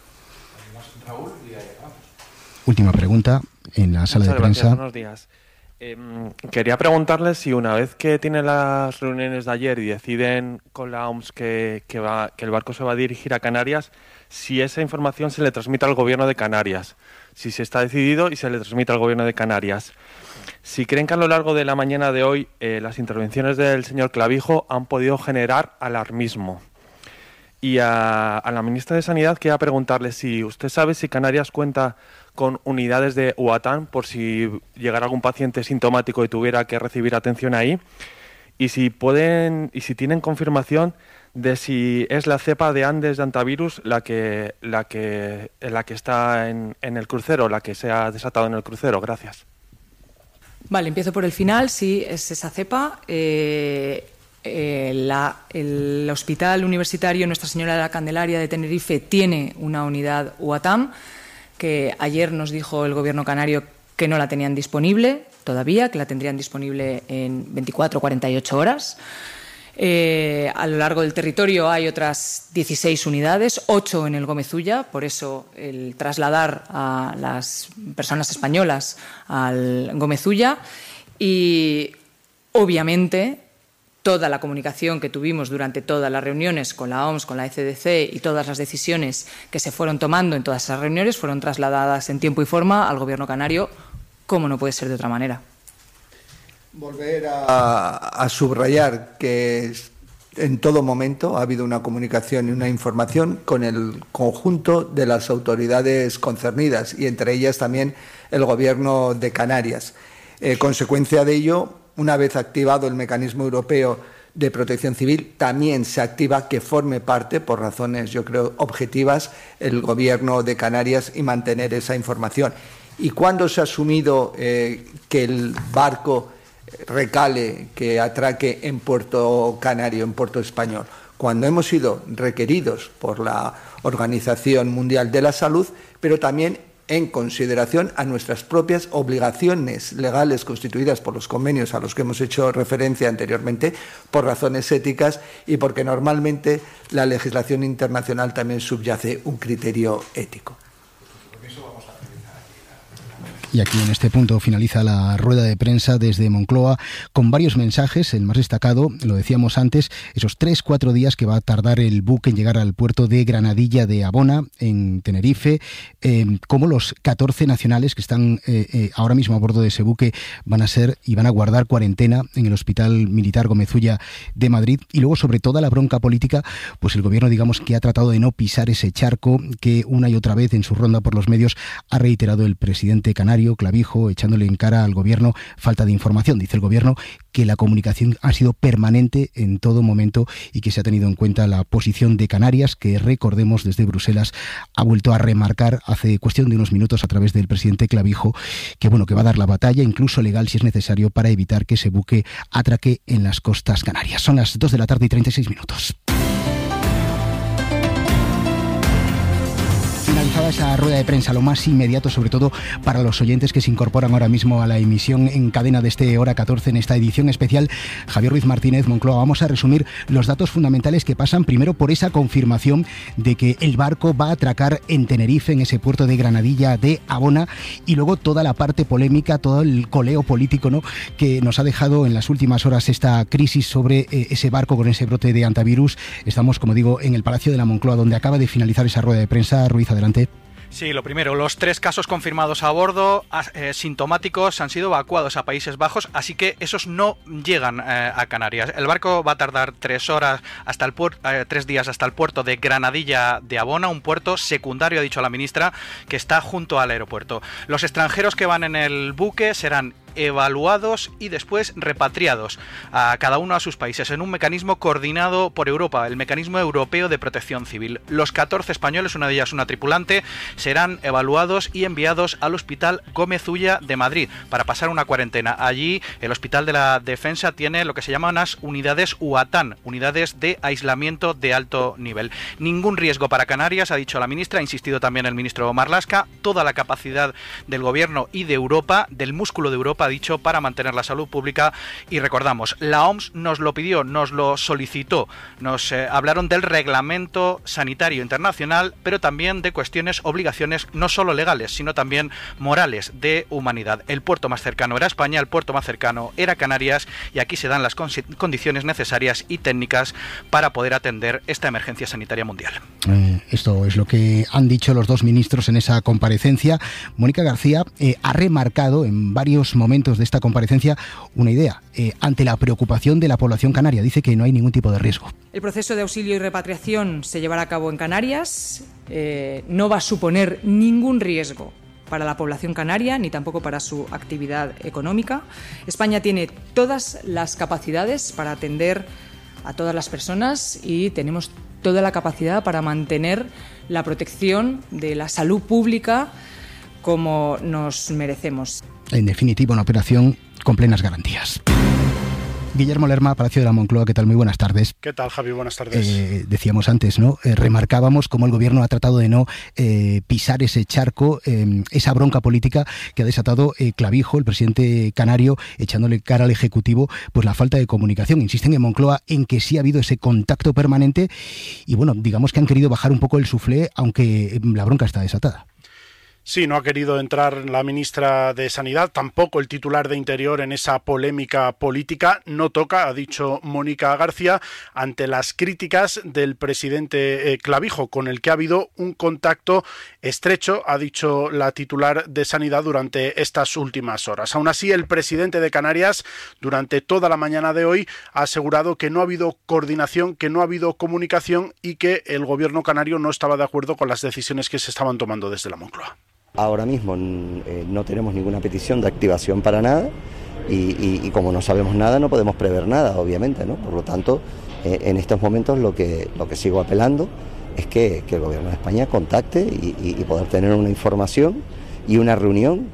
Speaker 3: Última pregunta en la sala de prensa.
Speaker 19: Gracias, buenos días. Quería preguntarles si una vez que tienen las reuniones de ayer y deciden con la OMS que el barco se va a dirigir a Canarias, si esa información se le transmite al gobierno de Canarias, si se está decidido y se le transmite al gobierno de Canarias. Si creen que a lo largo de la mañana de hoy las intervenciones del señor Clavijo han podido generar alarmismo. Y a la ministra de Sanidad quería preguntarle si usted sabe si Canarias cuenta con unidades de UATAM por si llegara algún paciente sintomático y tuviera que recibir atención ahí, y si tienen confirmación de si es la cepa de Andes de antivirus la que está en el crucero, la que se ha desatado en el crucero. Gracias.
Speaker 12: Vale, empiezo por el final. Sí, es esa cepa. El Hospital Universitario Nuestra Señora de la Candelaria de Tenerife tiene una unidad UATAM que ayer nos dijo el Gobierno canario que no la tenían disponible todavía, que la tendrían disponible en 24 o 48 horas. A lo largo del territorio hay otras 16 unidades, 8 en el Gómez Ulla, por eso el trasladar a las personas españolas al Gómez Ulla y, obviamente, toda la comunicación que tuvimos durante todas las reuniones con la OMS, con la ECDC y todas las decisiones que se fueron tomando en todas esas reuniones fueron trasladadas en tiempo y forma al Gobierno canario, como no puede ser de otra manera.
Speaker 13: Volver a subrayar que en todo momento ha habido una comunicación y una información con el conjunto de las autoridades concernidas y entre ellas también el Gobierno de Canarias. Consecuencia de ello, una vez activado el Mecanismo Europeo de Protección Civil, también se activa que forme parte, por razones, yo creo, objetivas, el Gobierno de Canarias y mantener esa información. ¿Y cuándo se ha asumido que el barco recale, que atraque en Puerto Canario, en Puerto Español? Cuando hemos sido requeridos por la Organización Mundial de la Salud, pero también en consideración a nuestras propias obligaciones legales constituidas por los convenios a los que hemos hecho referencia anteriormente, por razones éticas y porque normalmente la legislación internacional también subyace un criterio ético.
Speaker 3: Y aquí en este punto finaliza la rueda de prensa desde Moncloa con varios mensajes. El más destacado, lo decíamos antes, esos 3-4 días que va a tardar el buque en llegar al puerto de Granadilla de Abona, en Tenerife, como los 14 nacionales que están ahora mismo a bordo de ese buque van a guardar cuarentena en el Hospital Militar Gómez Ulla de Madrid. Y luego, sobre toda la bronca política, pues el gobierno, digamos, que ha tratado de no pisar ese charco que una y otra vez en su ronda por los medios ha reiterado el presidente canario, Clavijo, echándole en cara al gobierno falta de información. Dice el gobierno que la comunicación ha sido permanente en todo momento y que se ha tenido en cuenta la posición de Canarias, que recordemos desde Bruselas ha vuelto a remarcar hace cuestión de unos minutos a través del presidente Clavijo que va a dar la batalla, incluso legal si es necesario, para evitar que ese buque atraque en las costas canarias. Son las 2 de la tarde y 36 minutos. Finalizada esa rueda de prensa, lo más inmediato, sobre todo para los oyentes que se incorporan ahora mismo a la emisión en cadena de este Hora 14 en esta edición especial, Javier Ruiz Martínez, Moncloa. Vamos a resumir los datos fundamentales que pasan primero por esa confirmación de que el barco va a atracar en Tenerife, en ese puerto de Granadilla de Abona, y luego toda la parte polémica, todo el coleo político, ¿no?, que nos ha dejado en las últimas horas esta crisis sobre ese barco con ese brote de antivirus. Estamos, como digo, en el Palacio de la Moncloa, donde acaba de finalizar esa rueda de prensa. Ruiz, adelante.
Speaker 5: Sí, lo primero, los 3 casos confirmados a bordo, sintomáticos, han sido evacuados a Países Bajos, así que esos no llegan a Canarias. El barco va a tardar 3 días hasta el puerto de Granadilla de Abona, un puerto secundario, ha dicho la ministra, que está junto al aeropuerto. Los extranjeros que van en el buque serán evaluados y después repatriados a cada uno a sus países en un mecanismo coordinado por Europa, el Mecanismo Europeo de Protección Civil. Los 14 españoles, una de ellas una tripulante, serán evaluados y enviados al Hospital Gómez Ulla de Madrid para pasar una cuarentena. Allí el Hospital de la Defensa tiene lo que se llaman las unidades UATAN, unidades de aislamiento de alto nivel. Ningún riesgo para Canarias, ha dicho la ministra, ha insistido también el ministro Marlaska, toda la capacidad del gobierno y de Europa, del músculo de Europa, ha dicho, para mantener la salud pública. Y recordamos, la OMS nos lo pidió, nos lo solicitó, nos hablaron del reglamento sanitario internacional, pero también de cuestiones, obligaciones no solo legales, sino también morales, de humanidad. El puerto más cercano era España, el puerto más cercano era Canarias, y aquí se dan las condiciones necesarias y técnicas para poder atender esta emergencia sanitaria mundial.
Speaker 3: Esto es lo que han dicho los dos ministros en esa comparecencia. Mónica García ha remarcado en varios momentos de esta comparecencia una idea ante la preocupación de la población canaria. Dice que no hay ningún tipo de riesgo.
Speaker 12: El proceso de auxilio y repatriación se llevará a cabo en Canarias. No va a suponer ningún riesgo para la población canaria ni tampoco para su actividad económica. España tiene todas las capacidades para atender a todas las personas y tenemos toda la capacidad para mantener la protección de la salud pública como nos merecemos.
Speaker 3: En definitiva, una operación con plenas garantías. Guillermo Lerma, Palacio de la Moncloa, ¿qué tal? Muy buenas tardes.
Speaker 17: ¿Qué tal, Javi? Buenas tardes.
Speaker 3: Decíamos antes, ¿no? Remarcábamos cómo el gobierno ha tratado de no pisar ese charco, esa bronca política que ha desatado Clavijo, el presidente canario, echándole cara al Ejecutivo, pues la falta de comunicación. Insisten en Moncloa en que sí ha habido ese contacto permanente y, bueno, digamos que han querido bajar un poco el suflé, aunque la bronca está desatada.
Speaker 17: Sí, no ha querido entrar la ministra de Sanidad, tampoco el titular de Interior en esa polémica política. No toca, ha dicho Mónica García, ante las críticas del presidente Clavijo, con el que ha habido un contacto estrecho, ha dicho la titular de Sanidad durante estas últimas horas. Aún así, el presidente de Canarias, durante toda la mañana de hoy, ha asegurado que no ha habido coordinación, que no ha habido comunicación y que el gobierno canario no estaba de acuerdo con las decisiones que se estaban tomando desde la Moncloa.
Speaker 2: Ahora mismo no tenemos ninguna petición de activación para nada y como no sabemos nada no podemos prever nada, obviamente, ¿no? Por lo tanto, en estos momentos lo que sigo apelando es que el Gobierno de España contacte y poder tener una información y una reunión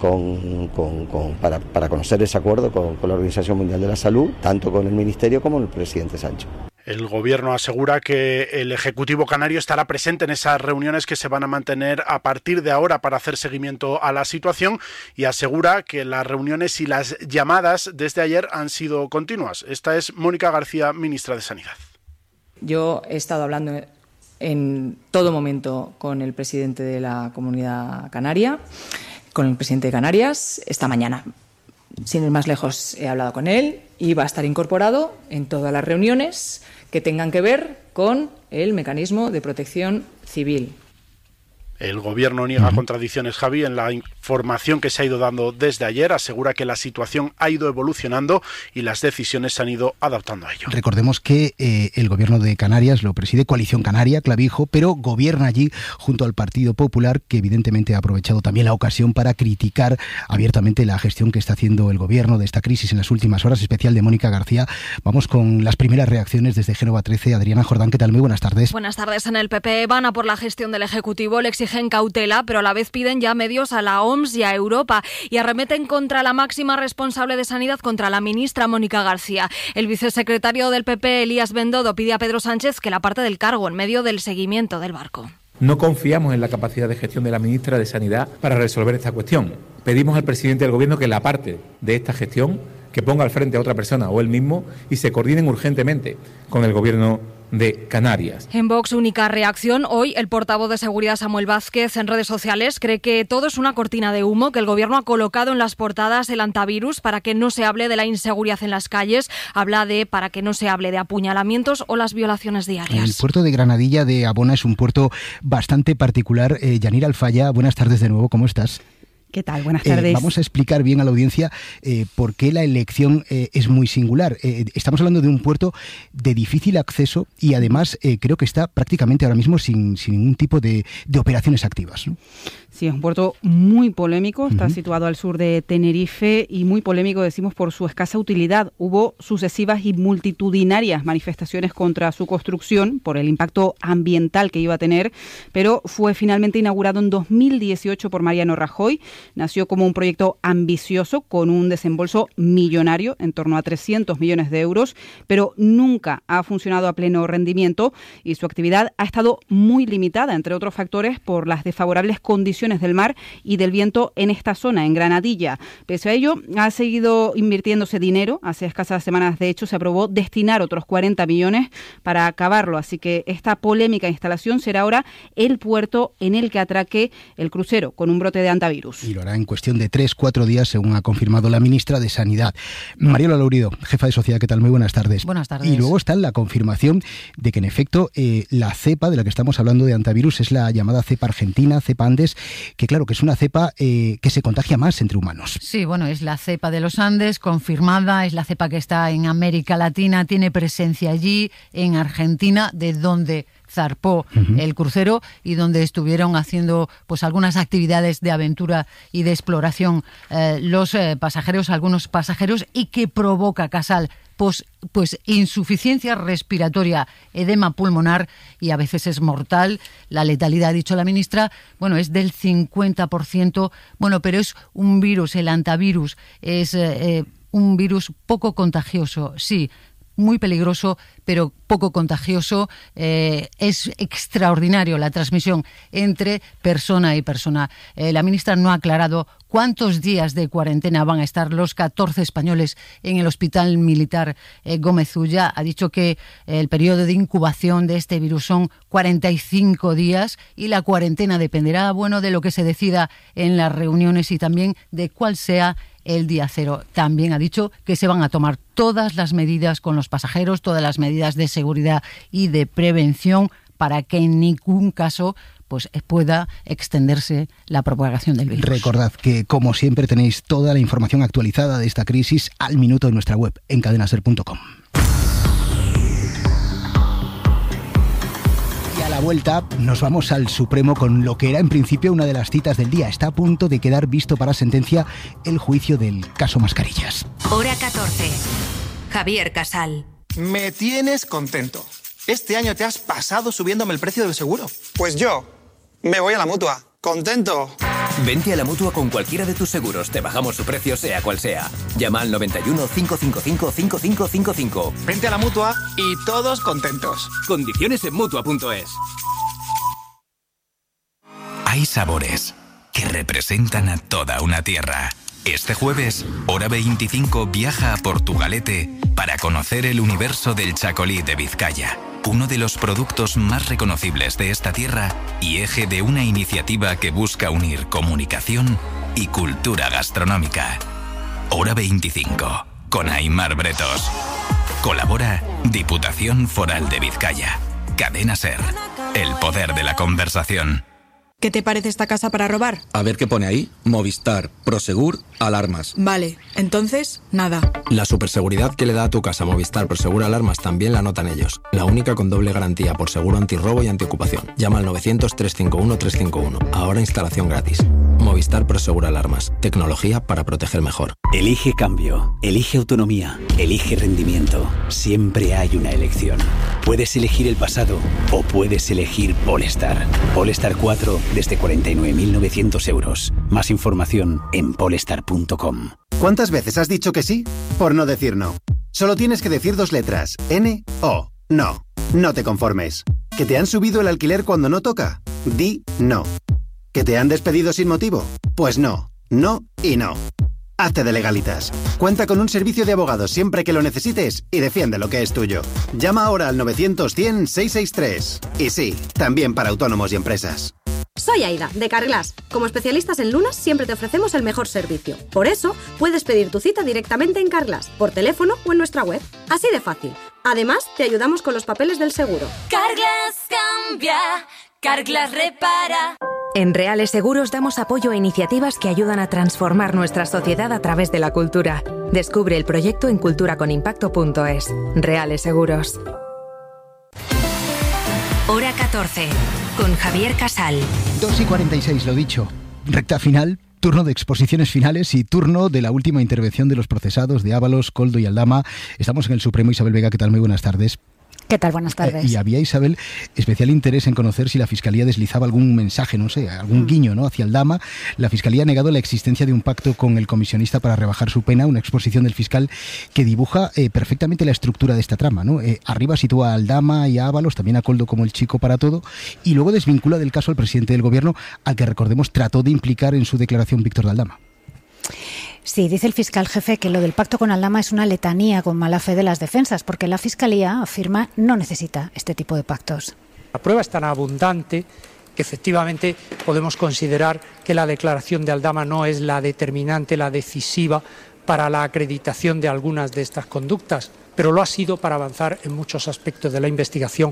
Speaker 2: para conocer ese acuerdo con la Organización Mundial de la Salud, tanto con el Ministerio como el presidente Sánchez.
Speaker 17: El Gobierno asegura que el Ejecutivo canario estará presente en esas reuniones que se van a mantener a partir de ahora para hacer seguimiento a la situación y asegura que las reuniones y las llamadas desde ayer han sido continuas. Esta es Mónica García, ministra de Sanidad.
Speaker 12: Yo he estado hablando en todo momento con el presidente de la Comunidad Canaria, con el presidente de Canarias esta mañana. Sin ir más lejos, he hablado con él y va a estar incorporado en todas las reuniones que tengan que ver con el mecanismo de protección civil.
Speaker 17: El Gobierno niega contradicciones, Javi, en la información que se ha ido dando desde ayer. Asegura que la situación ha ido evolucionando y las decisiones se han ido adaptando a ello.
Speaker 3: Recordemos que el Gobierno de Canarias lo preside Coalición Canaria, Clavijo, pero gobierna allí junto al Partido Popular, que evidentemente ha aprovechado también la ocasión para criticar abiertamente la gestión que está haciendo el Gobierno de esta crisis en las últimas horas, especial de Mónica García. Vamos con las primeras reacciones desde Génova 13. Adriana Jordán, ¿qué tal? Muy buenas tardes.
Speaker 20: Buenas tardes. En el PP van a por la gestión del Ejecutivo, le exigen cautela, pero a la vez piden ya medios a la OMS y a Europa y arremeten contra la máxima responsable de Sanidad, contra la ministra Mónica García. El vicesecretario del PP, Elías Bendodo, pide a Pedro Sánchez que la aparte del cargo en medio del seguimiento del barco.
Speaker 21: No confiamos en la capacidad de gestión de la ministra de Sanidad para resolver esta cuestión. Pedimos al presidente del Gobierno que la aparte de esta gestión, que ponga al frente a otra persona o él mismo y se coordinen urgentemente con el Gobierno de Canarias.
Speaker 20: En Vox, única reacción. Hoy el portavoz de Seguridad, Samuel Vázquez, en redes sociales cree que todo es una cortina de humo, que el Gobierno ha colocado en las portadas el antivirus para que no se hable de la inseguridad en las calles. Habla para que no se hable de apuñalamientos o las violaciones diarias.
Speaker 3: El puerto de Granadilla de Abona es un puerto bastante particular. Yanira Alfaya, buenas tardes de nuevo, ¿cómo estás?
Speaker 1: ¿Qué tal? Buenas tardes.
Speaker 3: Vamos a explicar bien a la audiencia por qué la elección es muy singular. Estamos hablando de un puerto de difícil acceso y además creo que está prácticamente ahora mismo sin ningún tipo de operaciones activas, ¿no?
Speaker 1: Sí, es un puerto muy polémico, está situado al sur de Tenerife y muy polémico, decimos, por su escasa utilidad. Hubo sucesivas y multitudinarias manifestaciones contra su construcción por el impacto ambiental que iba a tener, pero fue finalmente inaugurado en 2018 por Mariano Rajoy. Nació como un proyecto ambicioso con un desembolso millonario, en torno a 300 millones de euros, pero nunca ha funcionado a pleno rendimiento y su actividad ha estado muy limitada, entre otros factores, por las desfavorables condiciones del mar y del viento en esta zona, en Granadilla. Pese a ello, ha seguido invirtiéndose dinero. Hace escasas semanas, de hecho, se aprobó destinar otros 40 millones para acabarlo. Así que esta polémica instalación será ahora el puerto en el que atraque el crucero con un brote de antivirus.
Speaker 3: Y lo hará en cuestión de 3-4 días, según ha confirmado la ministra de Sanidad. Mariola Lourido, jefa de Sociedad, ¿qué tal? Muy buenas tardes.
Speaker 6: Buenas tardes.
Speaker 3: Y luego está la confirmación de que, en efecto, la cepa de la que estamos hablando de antivirus es la llamada cepa argentina, cepa Andes, que claro, que es una cepa que se contagia más entre humanos.
Speaker 6: Sí, bueno, es la cepa de los Andes, confirmada, es la cepa que está en América Latina, tiene presencia allí, en Argentina, de donde zarpó el crucero y donde estuvieron haciendo pues algunas actividades de aventura y de exploración algunos pasajeros, y que provoca, Casal, pues insuficiencia respiratoria, edema pulmonar y a veces es mortal. La letalidad, ha dicho la ministra, bueno, es del 50%, bueno, pero es un virus, el antivirus, es un virus poco contagioso, sí, muy peligroso, pero poco contagioso. Es extraordinario la transmisión entre persona y persona. La ministra no ha aclarado cuántos días de cuarentena van a estar los 14 españoles en el Hospital Militar Gómez Ulla. Ha dicho que el periodo de incubación de este virus son 45 días y la cuarentena dependerá, bueno, de lo que se decida en las reuniones y también de cuál sea el día cero. También ha dicho que se van a tomar todas las medidas con los pasajeros, todas las medidas de seguridad y de prevención para que en ningún caso pues pueda extenderse la propagación del virus.
Speaker 3: Recordad que, como siempre, tenéis toda la información actualizada de esta crisis al minuto en nuestra web, en cadenaser.com. A la vuelta nos vamos al Supremo con lo que era en principio una de las citas del día. Está a punto de quedar visto para sentencia el juicio del caso Mascarillas.
Speaker 10: Hora 14. Javier Casal.
Speaker 22: Me tienes contento. Este año te has pasado subiéndome el precio del seguro. Pues yo me voy a la Mutua. ¿Contento?
Speaker 23: Vente a la Mutua con cualquiera de tus seguros. Te bajamos su precio, sea cual sea. Llama al 91 555 5555.
Speaker 22: Vente a la Mutua y todos contentos.
Speaker 23: Condiciones en Mutua.es.
Speaker 24: Hay sabores que representan a toda una tierra. Este jueves, Hora 25 viaja a Portugalete para conocer el universo del chacolí de Vizcaya, uno de los productos más reconocibles de esta tierra y eje de una iniciativa que busca unir comunicación y cultura gastronómica. Hora 25, con Aimar Bretos. Colabora Diputación Foral de Vizcaya. Cadena SER. El poder de la conversación.
Speaker 4: ¿Qué te parece esta casa para robar?
Speaker 7: A ver qué pone ahí. Movistar, Prosegur, alarmas.
Speaker 4: Vale, entonces, nada.
Speaker 7: La superseguridad que le da a tu casa Movistar Prosegur Alarmas también la notan ellos. La única con doble garantía por seguro antirrobo y antiocupación. Llama al 900-351-351. Ahora instalación gratis. Movistar Prosegur Alarmas. Tecnología para proteger mejor.
Speaker 8: Elige cambio. Elige autonomía. Elige rendimiento. Siempre hay una elección. Puedes elegir el pasado o puedes elegir Polestar. Polestar 4 desde 49.900 euros. Más información en polestar.com.
Speaker 9: ¿Cuántas veces has dicho que sí? Por no decir no. Solo tienes que decir 2 letras. N-O. No. No te conformes. ¿Que te han subido el alquiler cuando no toca? Di no. ¿Que te han despedido sin motivo? Pues no. No y no. Hazte de Legalitas. Cuenta con un servicio de abogados siempre que lo necesites y defiende lo que es tuyo. Llama ahora al 900-100-663. Y sí, también para autónomos y empresas.
Speaker 25: Soy Aida, de Carglass. Como especialistas en lunas, siempre te ofrecemos el mejor servicio. Por eso, puedes pedir tu cita directamente en Carglass, por teléfono o en nuestra web. Así de fácil. Además, te ayudamos con los papeles del seguro.
Speaker 10: Carglass cambia, Carglass repara.
Speaker 26: En Reales Seguros damos apoyo a iniciativas que ayudan a transformar nuestra sociedad a través de la cultura. Descubre el proyecto en culturaconimpacto.es. Reales Seguros.
Speaker 10: Hora 14, con Javier Casal.
Speaker 3: 2:46, lo dicho. Recta final, turno de exposiciones finales y turno de la última intervención de los procesados de Ábalos, Koldo y Aldama. Estamos en el Supremo. Isabel Vega, ¿qué tal? Muy buenas tardes.
Speaker 27: ¿Qué tal? Buenas tardes.
Speaker 3: Y había, Isabel, especial interés en conocer si la Fiscalía deslizaba algún mensaje, no sé, algún guiño, ¿no?, hacia Aldama. La Fiscalía ha negado la existencia de un pacto con el comisionista para rebajar su pena, una exposición del fiscal que dibuja perfectamente la estructura de esta trama, ¿no? Arriba sitúa a Aldama y a Ábalos, también a Koldo como el chico para todo, y luego desvincula del caso al presidente del gobierno, al que, recordemos, trató de implicar en su declaración Víctor de Aldama.
Speaker 27: Sí, dice el fiscal jefe que lo del pacto con Aldama es una letanía con mala fe de las defensas, porque la Fiscalía afirma no necesita este tipo de pactos.
Speaker 28: La prueba es tan abundante que efectivamente podemos considerar que la declaración de Aldama no es la determinante, la decisiva para la acreditación de algunas de estas conductas, pero lo ha sido para avanzar en muchos aspectos de la investigación.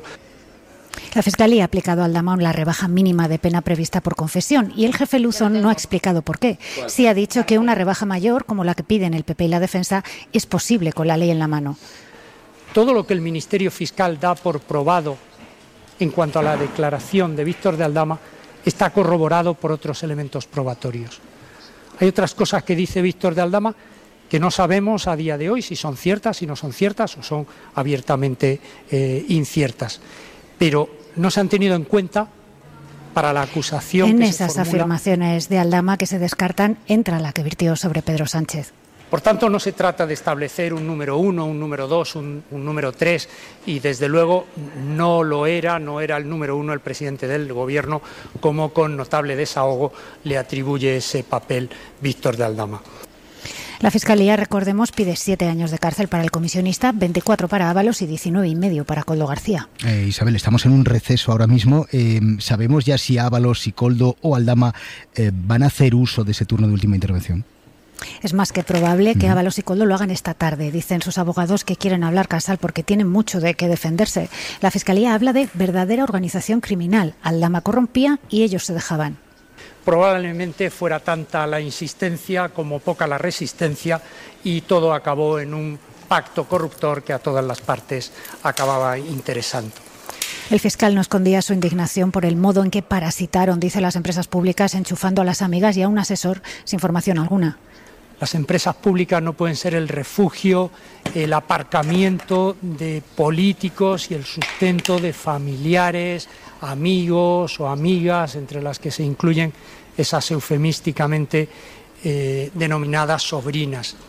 Speaker 27: La Fiscalía ha aplicado a Aldama la rebaja mínima de pena prevista por confesión y el jefe Luzón no ha explicado por qué. Sí ha dicho que una rebaja mayor, como la que piden el PP y la defensa, es posible con la ley en la mano.
Speaker 28: Todo lo que el Ministerio Fiscal da por probado en cuanto a la declaración de Víctor de Aldama está corroborado por otros elementos probatorios. Hay otras cosas que dice Víctor de Aldama que no sabemos a día de hoy si son ciertas, si no son ciertas o son abiertamente inciertas. Pero no se han tenido en cuenta para la acusación.
Speaker 27: En
Speaker 28: que
Speaker 27: esas
Speaker 28: se formula.
Speaker 27: Afirmaciones de Aldama que se descartan entra la que virtió sobre Pedro Sánchez.
Speaker 28: Por tanto, no se trata de establecer un número 1, un número 2, un número 3 y desde luego no era el número 1 el presidente del gobierno, como con notable desahogo le atribuye ese papel Víctor de Aldama.
Speaker 27: La Fiscalía, recordemos, pide 7 años de cárcel para el comisionista, 24 para Ábalos y 19,5 para Koldo García.
Speaker 3: Isabel, estamos en un receso ahora mismo. ¿Sabemos ya si Ábalos, si Koldo o Aldama van a hacer uso de ese turno de última intervención?
Speaker 27: Es más que probable que Ábalos y Koldo lo hagan esta tarde. Dicen sus abogados que quieren hablar, Casal, porque tienen mucho de qué defenderse. La Fiscalía habla de verdadera organización criminal. Aldama corrompía y ellos se dejaban.
Speaker 28: Probablemente fuera tanta la insistencia como poca la resistencia y todo acabó en un pacto corruptor que a todas las partes acababa interesando.
Speaker 27: El fiscal no escondía su indignación por el modo en que parasitaron, dice, las empresas públicas, enchufando a las amigas y a un asesor sin formación alguna.
Speaker 28: Las empresas públicas no pueden ser el refugio, el aparcamiento de políticos y el sustento de familiares, amigos o amigas, entre las que se incluyen esas eufemísticamente denominadas sobrinas.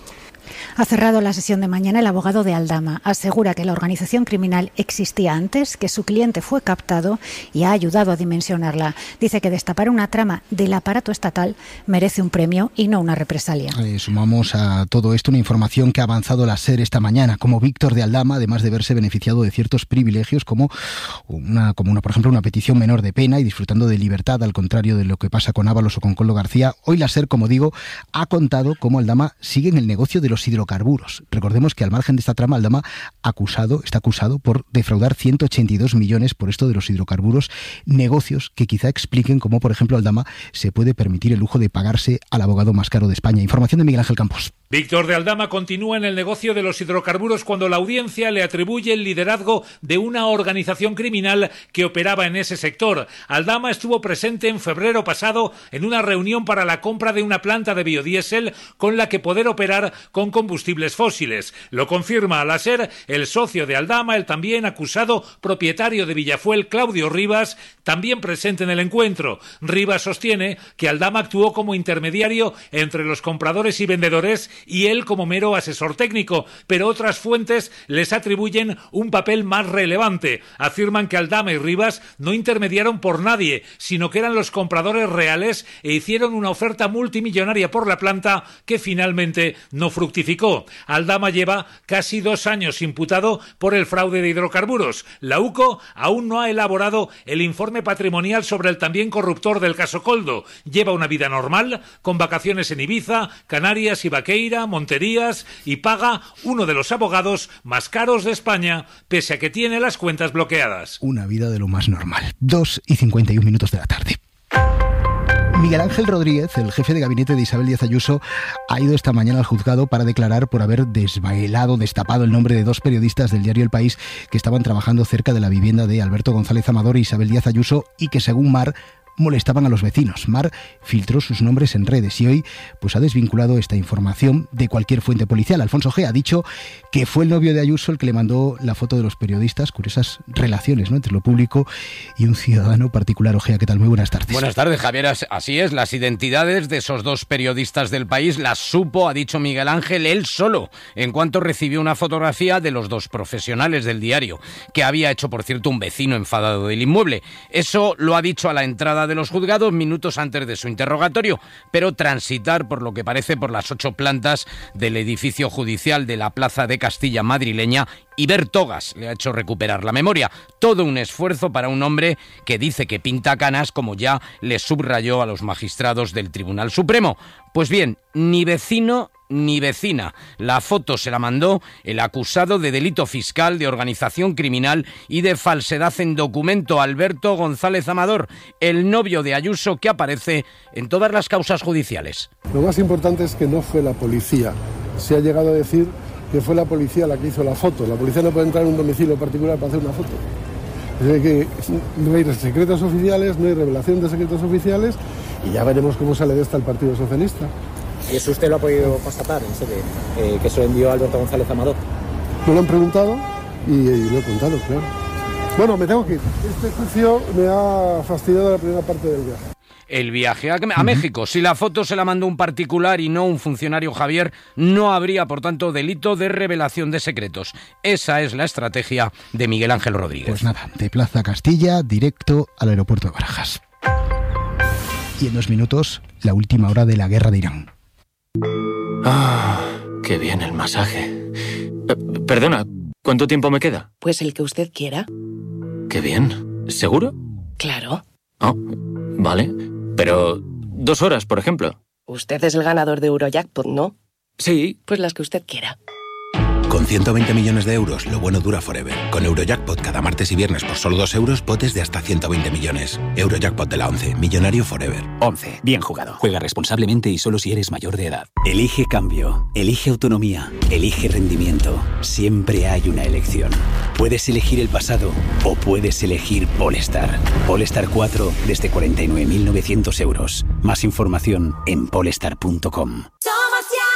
Speaker 27: Ha cerrado la sesión de mañana el abogado de Aldama. Asegura que la organización criminal existía antes, que su cliente fue captado y ha ayudado a dimensionarla. Dice que destapar una trama del aparato estatal merece un premio y no una represalia.
Speaker 3: Sumamos a todo esto una información que ha avanzado la SER esta mañana, como Víctor de Aldama, además de verse beneficiado de ciertos privilegios como por ejemplo, una petición menor de pena y disfrutando de libertad, al contrario de lo que pasa con Ábalos o con Koldo García. Hoy la SER, como digo, ha contado cómo Aldama sigue en el negocio de los hidrocarburos. Recordemos que al margen de esta trama, Aldama está acusado por defraudar 182 millones por esto de los hidrocarburos, negocios que quizá expliquen cómo, por ejemplo, Aldama se puede permitir el lujo de pagarse al abogado más caro de España. Información de Miguel Ángel Campos.
Speaker 5: Víctor de Aldama continúa en el negocio de los hidrocarburos cuando la audiencia le atribuye el liderazgo de una organización criminal que operaba en ese sector. Aldama estuvo presente en febrero pasado en una reunión para la compra de una planta de biodiesel con la que poder operar con combustibles fósiles. Lo confirma a la SER el socio de Aldama, el también acusado propietario de Villafuel, Claudio Rivas, también presente en el encuentro. Rivas sostiene que Aldama actuó como intermediario entre los compradores y vendedores y él como mero asesor técnico, pero otras fuentes les atribuyen un papel más relevante. Afirman que Aldama y Rivas no intermediaron por nadie, sino que eran los compradores reales e hicieron una oferta multimillonaria por la planta que finalmente no fructificó. Aldama lleva casi 2 años imputado por el fraude de hidrocarburos. La UCO aún no ha elaborado el informe patrimonial sobre el también corruptor del caso Koldo. Lleva una vida normal, con vacaciones en Ibiza, Canarias y Baqueira, Monterías, y paga uno de los abogados más caros de España, pese a que tiene las cuentas bloqueadas.
Speaker 3: Una vida de lo más normal. 2:51 de la tarde. Miguel Ángel Rodríguez, el jefe de gabinete de Isabel Díaz Ayuso, ha ido esta mañana al juzgado para declarar por haber destapado el nombre de 2 periodistas del diario El País que estaban trabajando cerca de la vivienda de Alberto González Amador e Isabel Díaz Ayuso y que, según Mar, molestaban a los vecinos. Mar filtró sus nombres en redes y hoy ha desvinculado esta información de cualquier fuente policial. Alfonso G. ha dicho que fue el novio de Ayuso el que le mandó la foto de los periodistas. Curiosas relaciones, ¿no?, entre lo público y un ciudadano particular. Ojea, ¿qué tal? Muy buenas tardes.
Speaker 11: Buenas tardes, Javier. Así es, las identidades de esos 2 periodistas del País las supo, ha dicho Miguel Ángel, él solo, en cuanto recibió una fotografía de los 2 profesionales del diario, que había hecho, por cierto, un vecino enfadado del inmueble. Eso lo ha dicho a la entrada de los juzgados minutos antes de su interrogatorio, pero transitar, por lo que parece, por las 8 plantas del edificio judicial de la Plaza de Castilla madrileña y ver togas le ha hecho recuperar la memoria. Todo un esfuerzo para un hombre que dice que pinta canas, como ya le subrayó a los magistrados del Tribunal Supremo. Pues bien, ni vecino ni vecina. La foto se la mandó el acusado de delito fiscal, de organización criminal y de falsedad en documento, Alberto González Amador, el novio de Ayuso, que aparece en todas las causas judiciales.
Speaker 13: Lo más importante es que no fue la policía. Se ha llegado a decir que fue la policía la que hizo la foto. La policía no puede entrar en un domicilio particular para hacer una foto. Es decir, que no hay secretos oficiales, no hay revelación de secretos oficiales y ya veremos cómo sale de esta el Partido Socialista.
Speaker 14: ¿Y eso usted lo ha podido constatar, en serio, que se lo envió Alberto González Amador?
Speaker 13: Me lo han preguntado y lo he contado, claro. Bueno, me tengo que ir. Este juicio me ha fastidiado la primera parte del viaje.
Speaker 11: El viaje a México. Si la foto se la mandó un particular y no un funcionario, Javier, no habría, por tanto, delito de revelación de secretos. Esa es la estrategia de Miguel Ángel Rodríguez.
Speaker 3: Pues nada, de Plaza Castilla, directo al aeropuerto de Barajas. Y en 2 minutos, la última hora de la guerra de Irán.
Speaker 15: Ah, qué bien el masaje. Perdona, ¿cuánto tiempo me queda?
Speaker 16: Pues el que usted quiera.
Speaker 15: Qué bien. ¿Seguro?
Speaker 16: Claro.
Speaker 15: Oh, vale. Pero 2 horas, por ejemplo.
Speaker 16: Usted es el ganador de Eurojackpot, ¿no?
Speaker 15: Sí.
Speaker 16: Pues las que usted quiera.
Speaker 18: Con 120 millones de euros, lo bueno dura forever. Con Eurojackpot cada martes y viernes por solo 2 euros, potes de hasta 120 millones. Eurojackpot de la 11, millonario forever.
Speaker 8: 11. Bien jugado. Juega responsablemente y solo si eres mayor de edad. Elige cambio. Elige autonomía. Elige rendimiento. Siempre hay una elección. Puedes elegir el pasado o puedes elegir Polestar. Polestar 4 desde 49.900 euros. Más información en polestar.com.
Speaker 10: Somos ya 11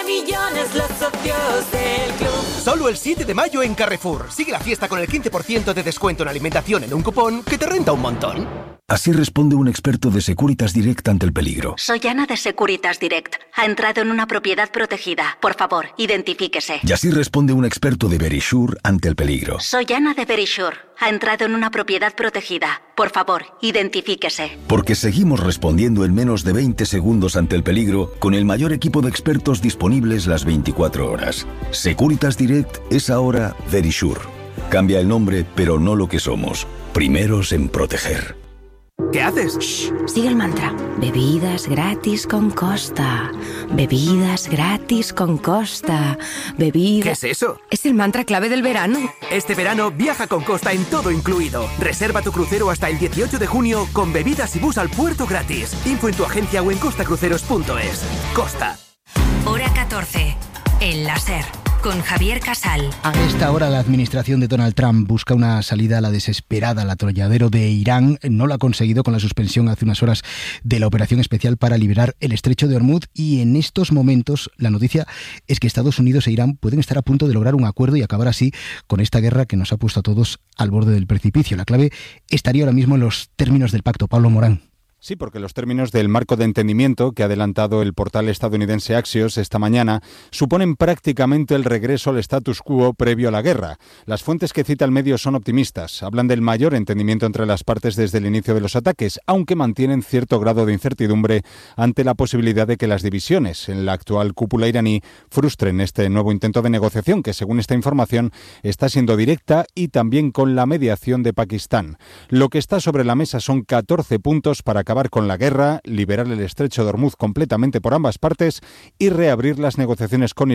Speaker 1: millones los socios del club.
Speaker 2: Solo el 7 de mayo en Carrefour. Sigue la fiesta con el 15% de descuento en alimentación en un cupón que te renta un montón.
Speaker 6: Así responde un experto de Securitas Direct ante el peligro.
Speaker 12: Soy Ana de Securitas Direct. Ha entrado en una propiedad protegida. Por favor, identifíquese.
Speaker 6: Y así responde un experto de Verisure ante el peligro.
Speaker 12: Soy Ana de Verisure. Ha entrado en una propiedad protegida. Por favor, identifíquese.
Speaker 6: Porque seguimos respondiendo en menos de 20 segundos ante el peligro con el mayor equipo de expertos disponibles las 24 horas. Securitas Direct es ahora Verisure. Cambia el nombre, pero no lo que somos. Primeros en proteger.
Speaker 2: ¿Qué haces?
Speaker 17: Shh, sigue el mantra. Bebidas gratis con Costa. Bebidas gratis con Costa. Bebidas...
Speaker 2: ¿Qué es eso?
Speaker 17: Es el mantra clave del verano.
Speaker 2: Este verano viaja con Costa en todo incluido. Reserva tu crucero hasta el 18 de junio con bebidas y bus al puerto gratis. Info en tu agencia o en costacruceros.es. Costa.
Speaker 10: Hora 14. El láser. Con Javier Casal.
Speaker 3: A esta hora la administración de Donald Trump busca una salida a la desesperada, al atolladero de Irán. No lo ha conseguido con la suspensión hace unas horas de la operación especial para liberar el estrecho de Hormuz, y en estos momentos la noticia es que Estados Unidos e Irán pueden estar a punto de lograr un acuerdo y acabar así con esta guerra que nos ha puesto a todos al borde del precipicio. La clave estaría ahora mismo en los términos del pacto. Pablo Morán.
Speaker 19: Sí, porque los términos del marco de entendimiento que ha adelantado el portal estadounidense Axios esta mañana suponen prácticamente el regreso al status quo previo a la guerra. Las fuentes que cita el medio son optimistas. Hablan del mayor entendimiento entre las partes desde el inicio de los ataques, aunque mantienen cierto grado de incertidumbre ante la posibilidad de que las divisiones en la actual cúpula iraní frustren este nuevo intento de negociación que, según esta información, está siendo directa y también con la mediación de Pakistán. Lo que está sobre la mesa son 14 puntos para acabar con la guerra, liberar el estrecho de Hormuz completamente por ambas partes y reabrir las negociaciones con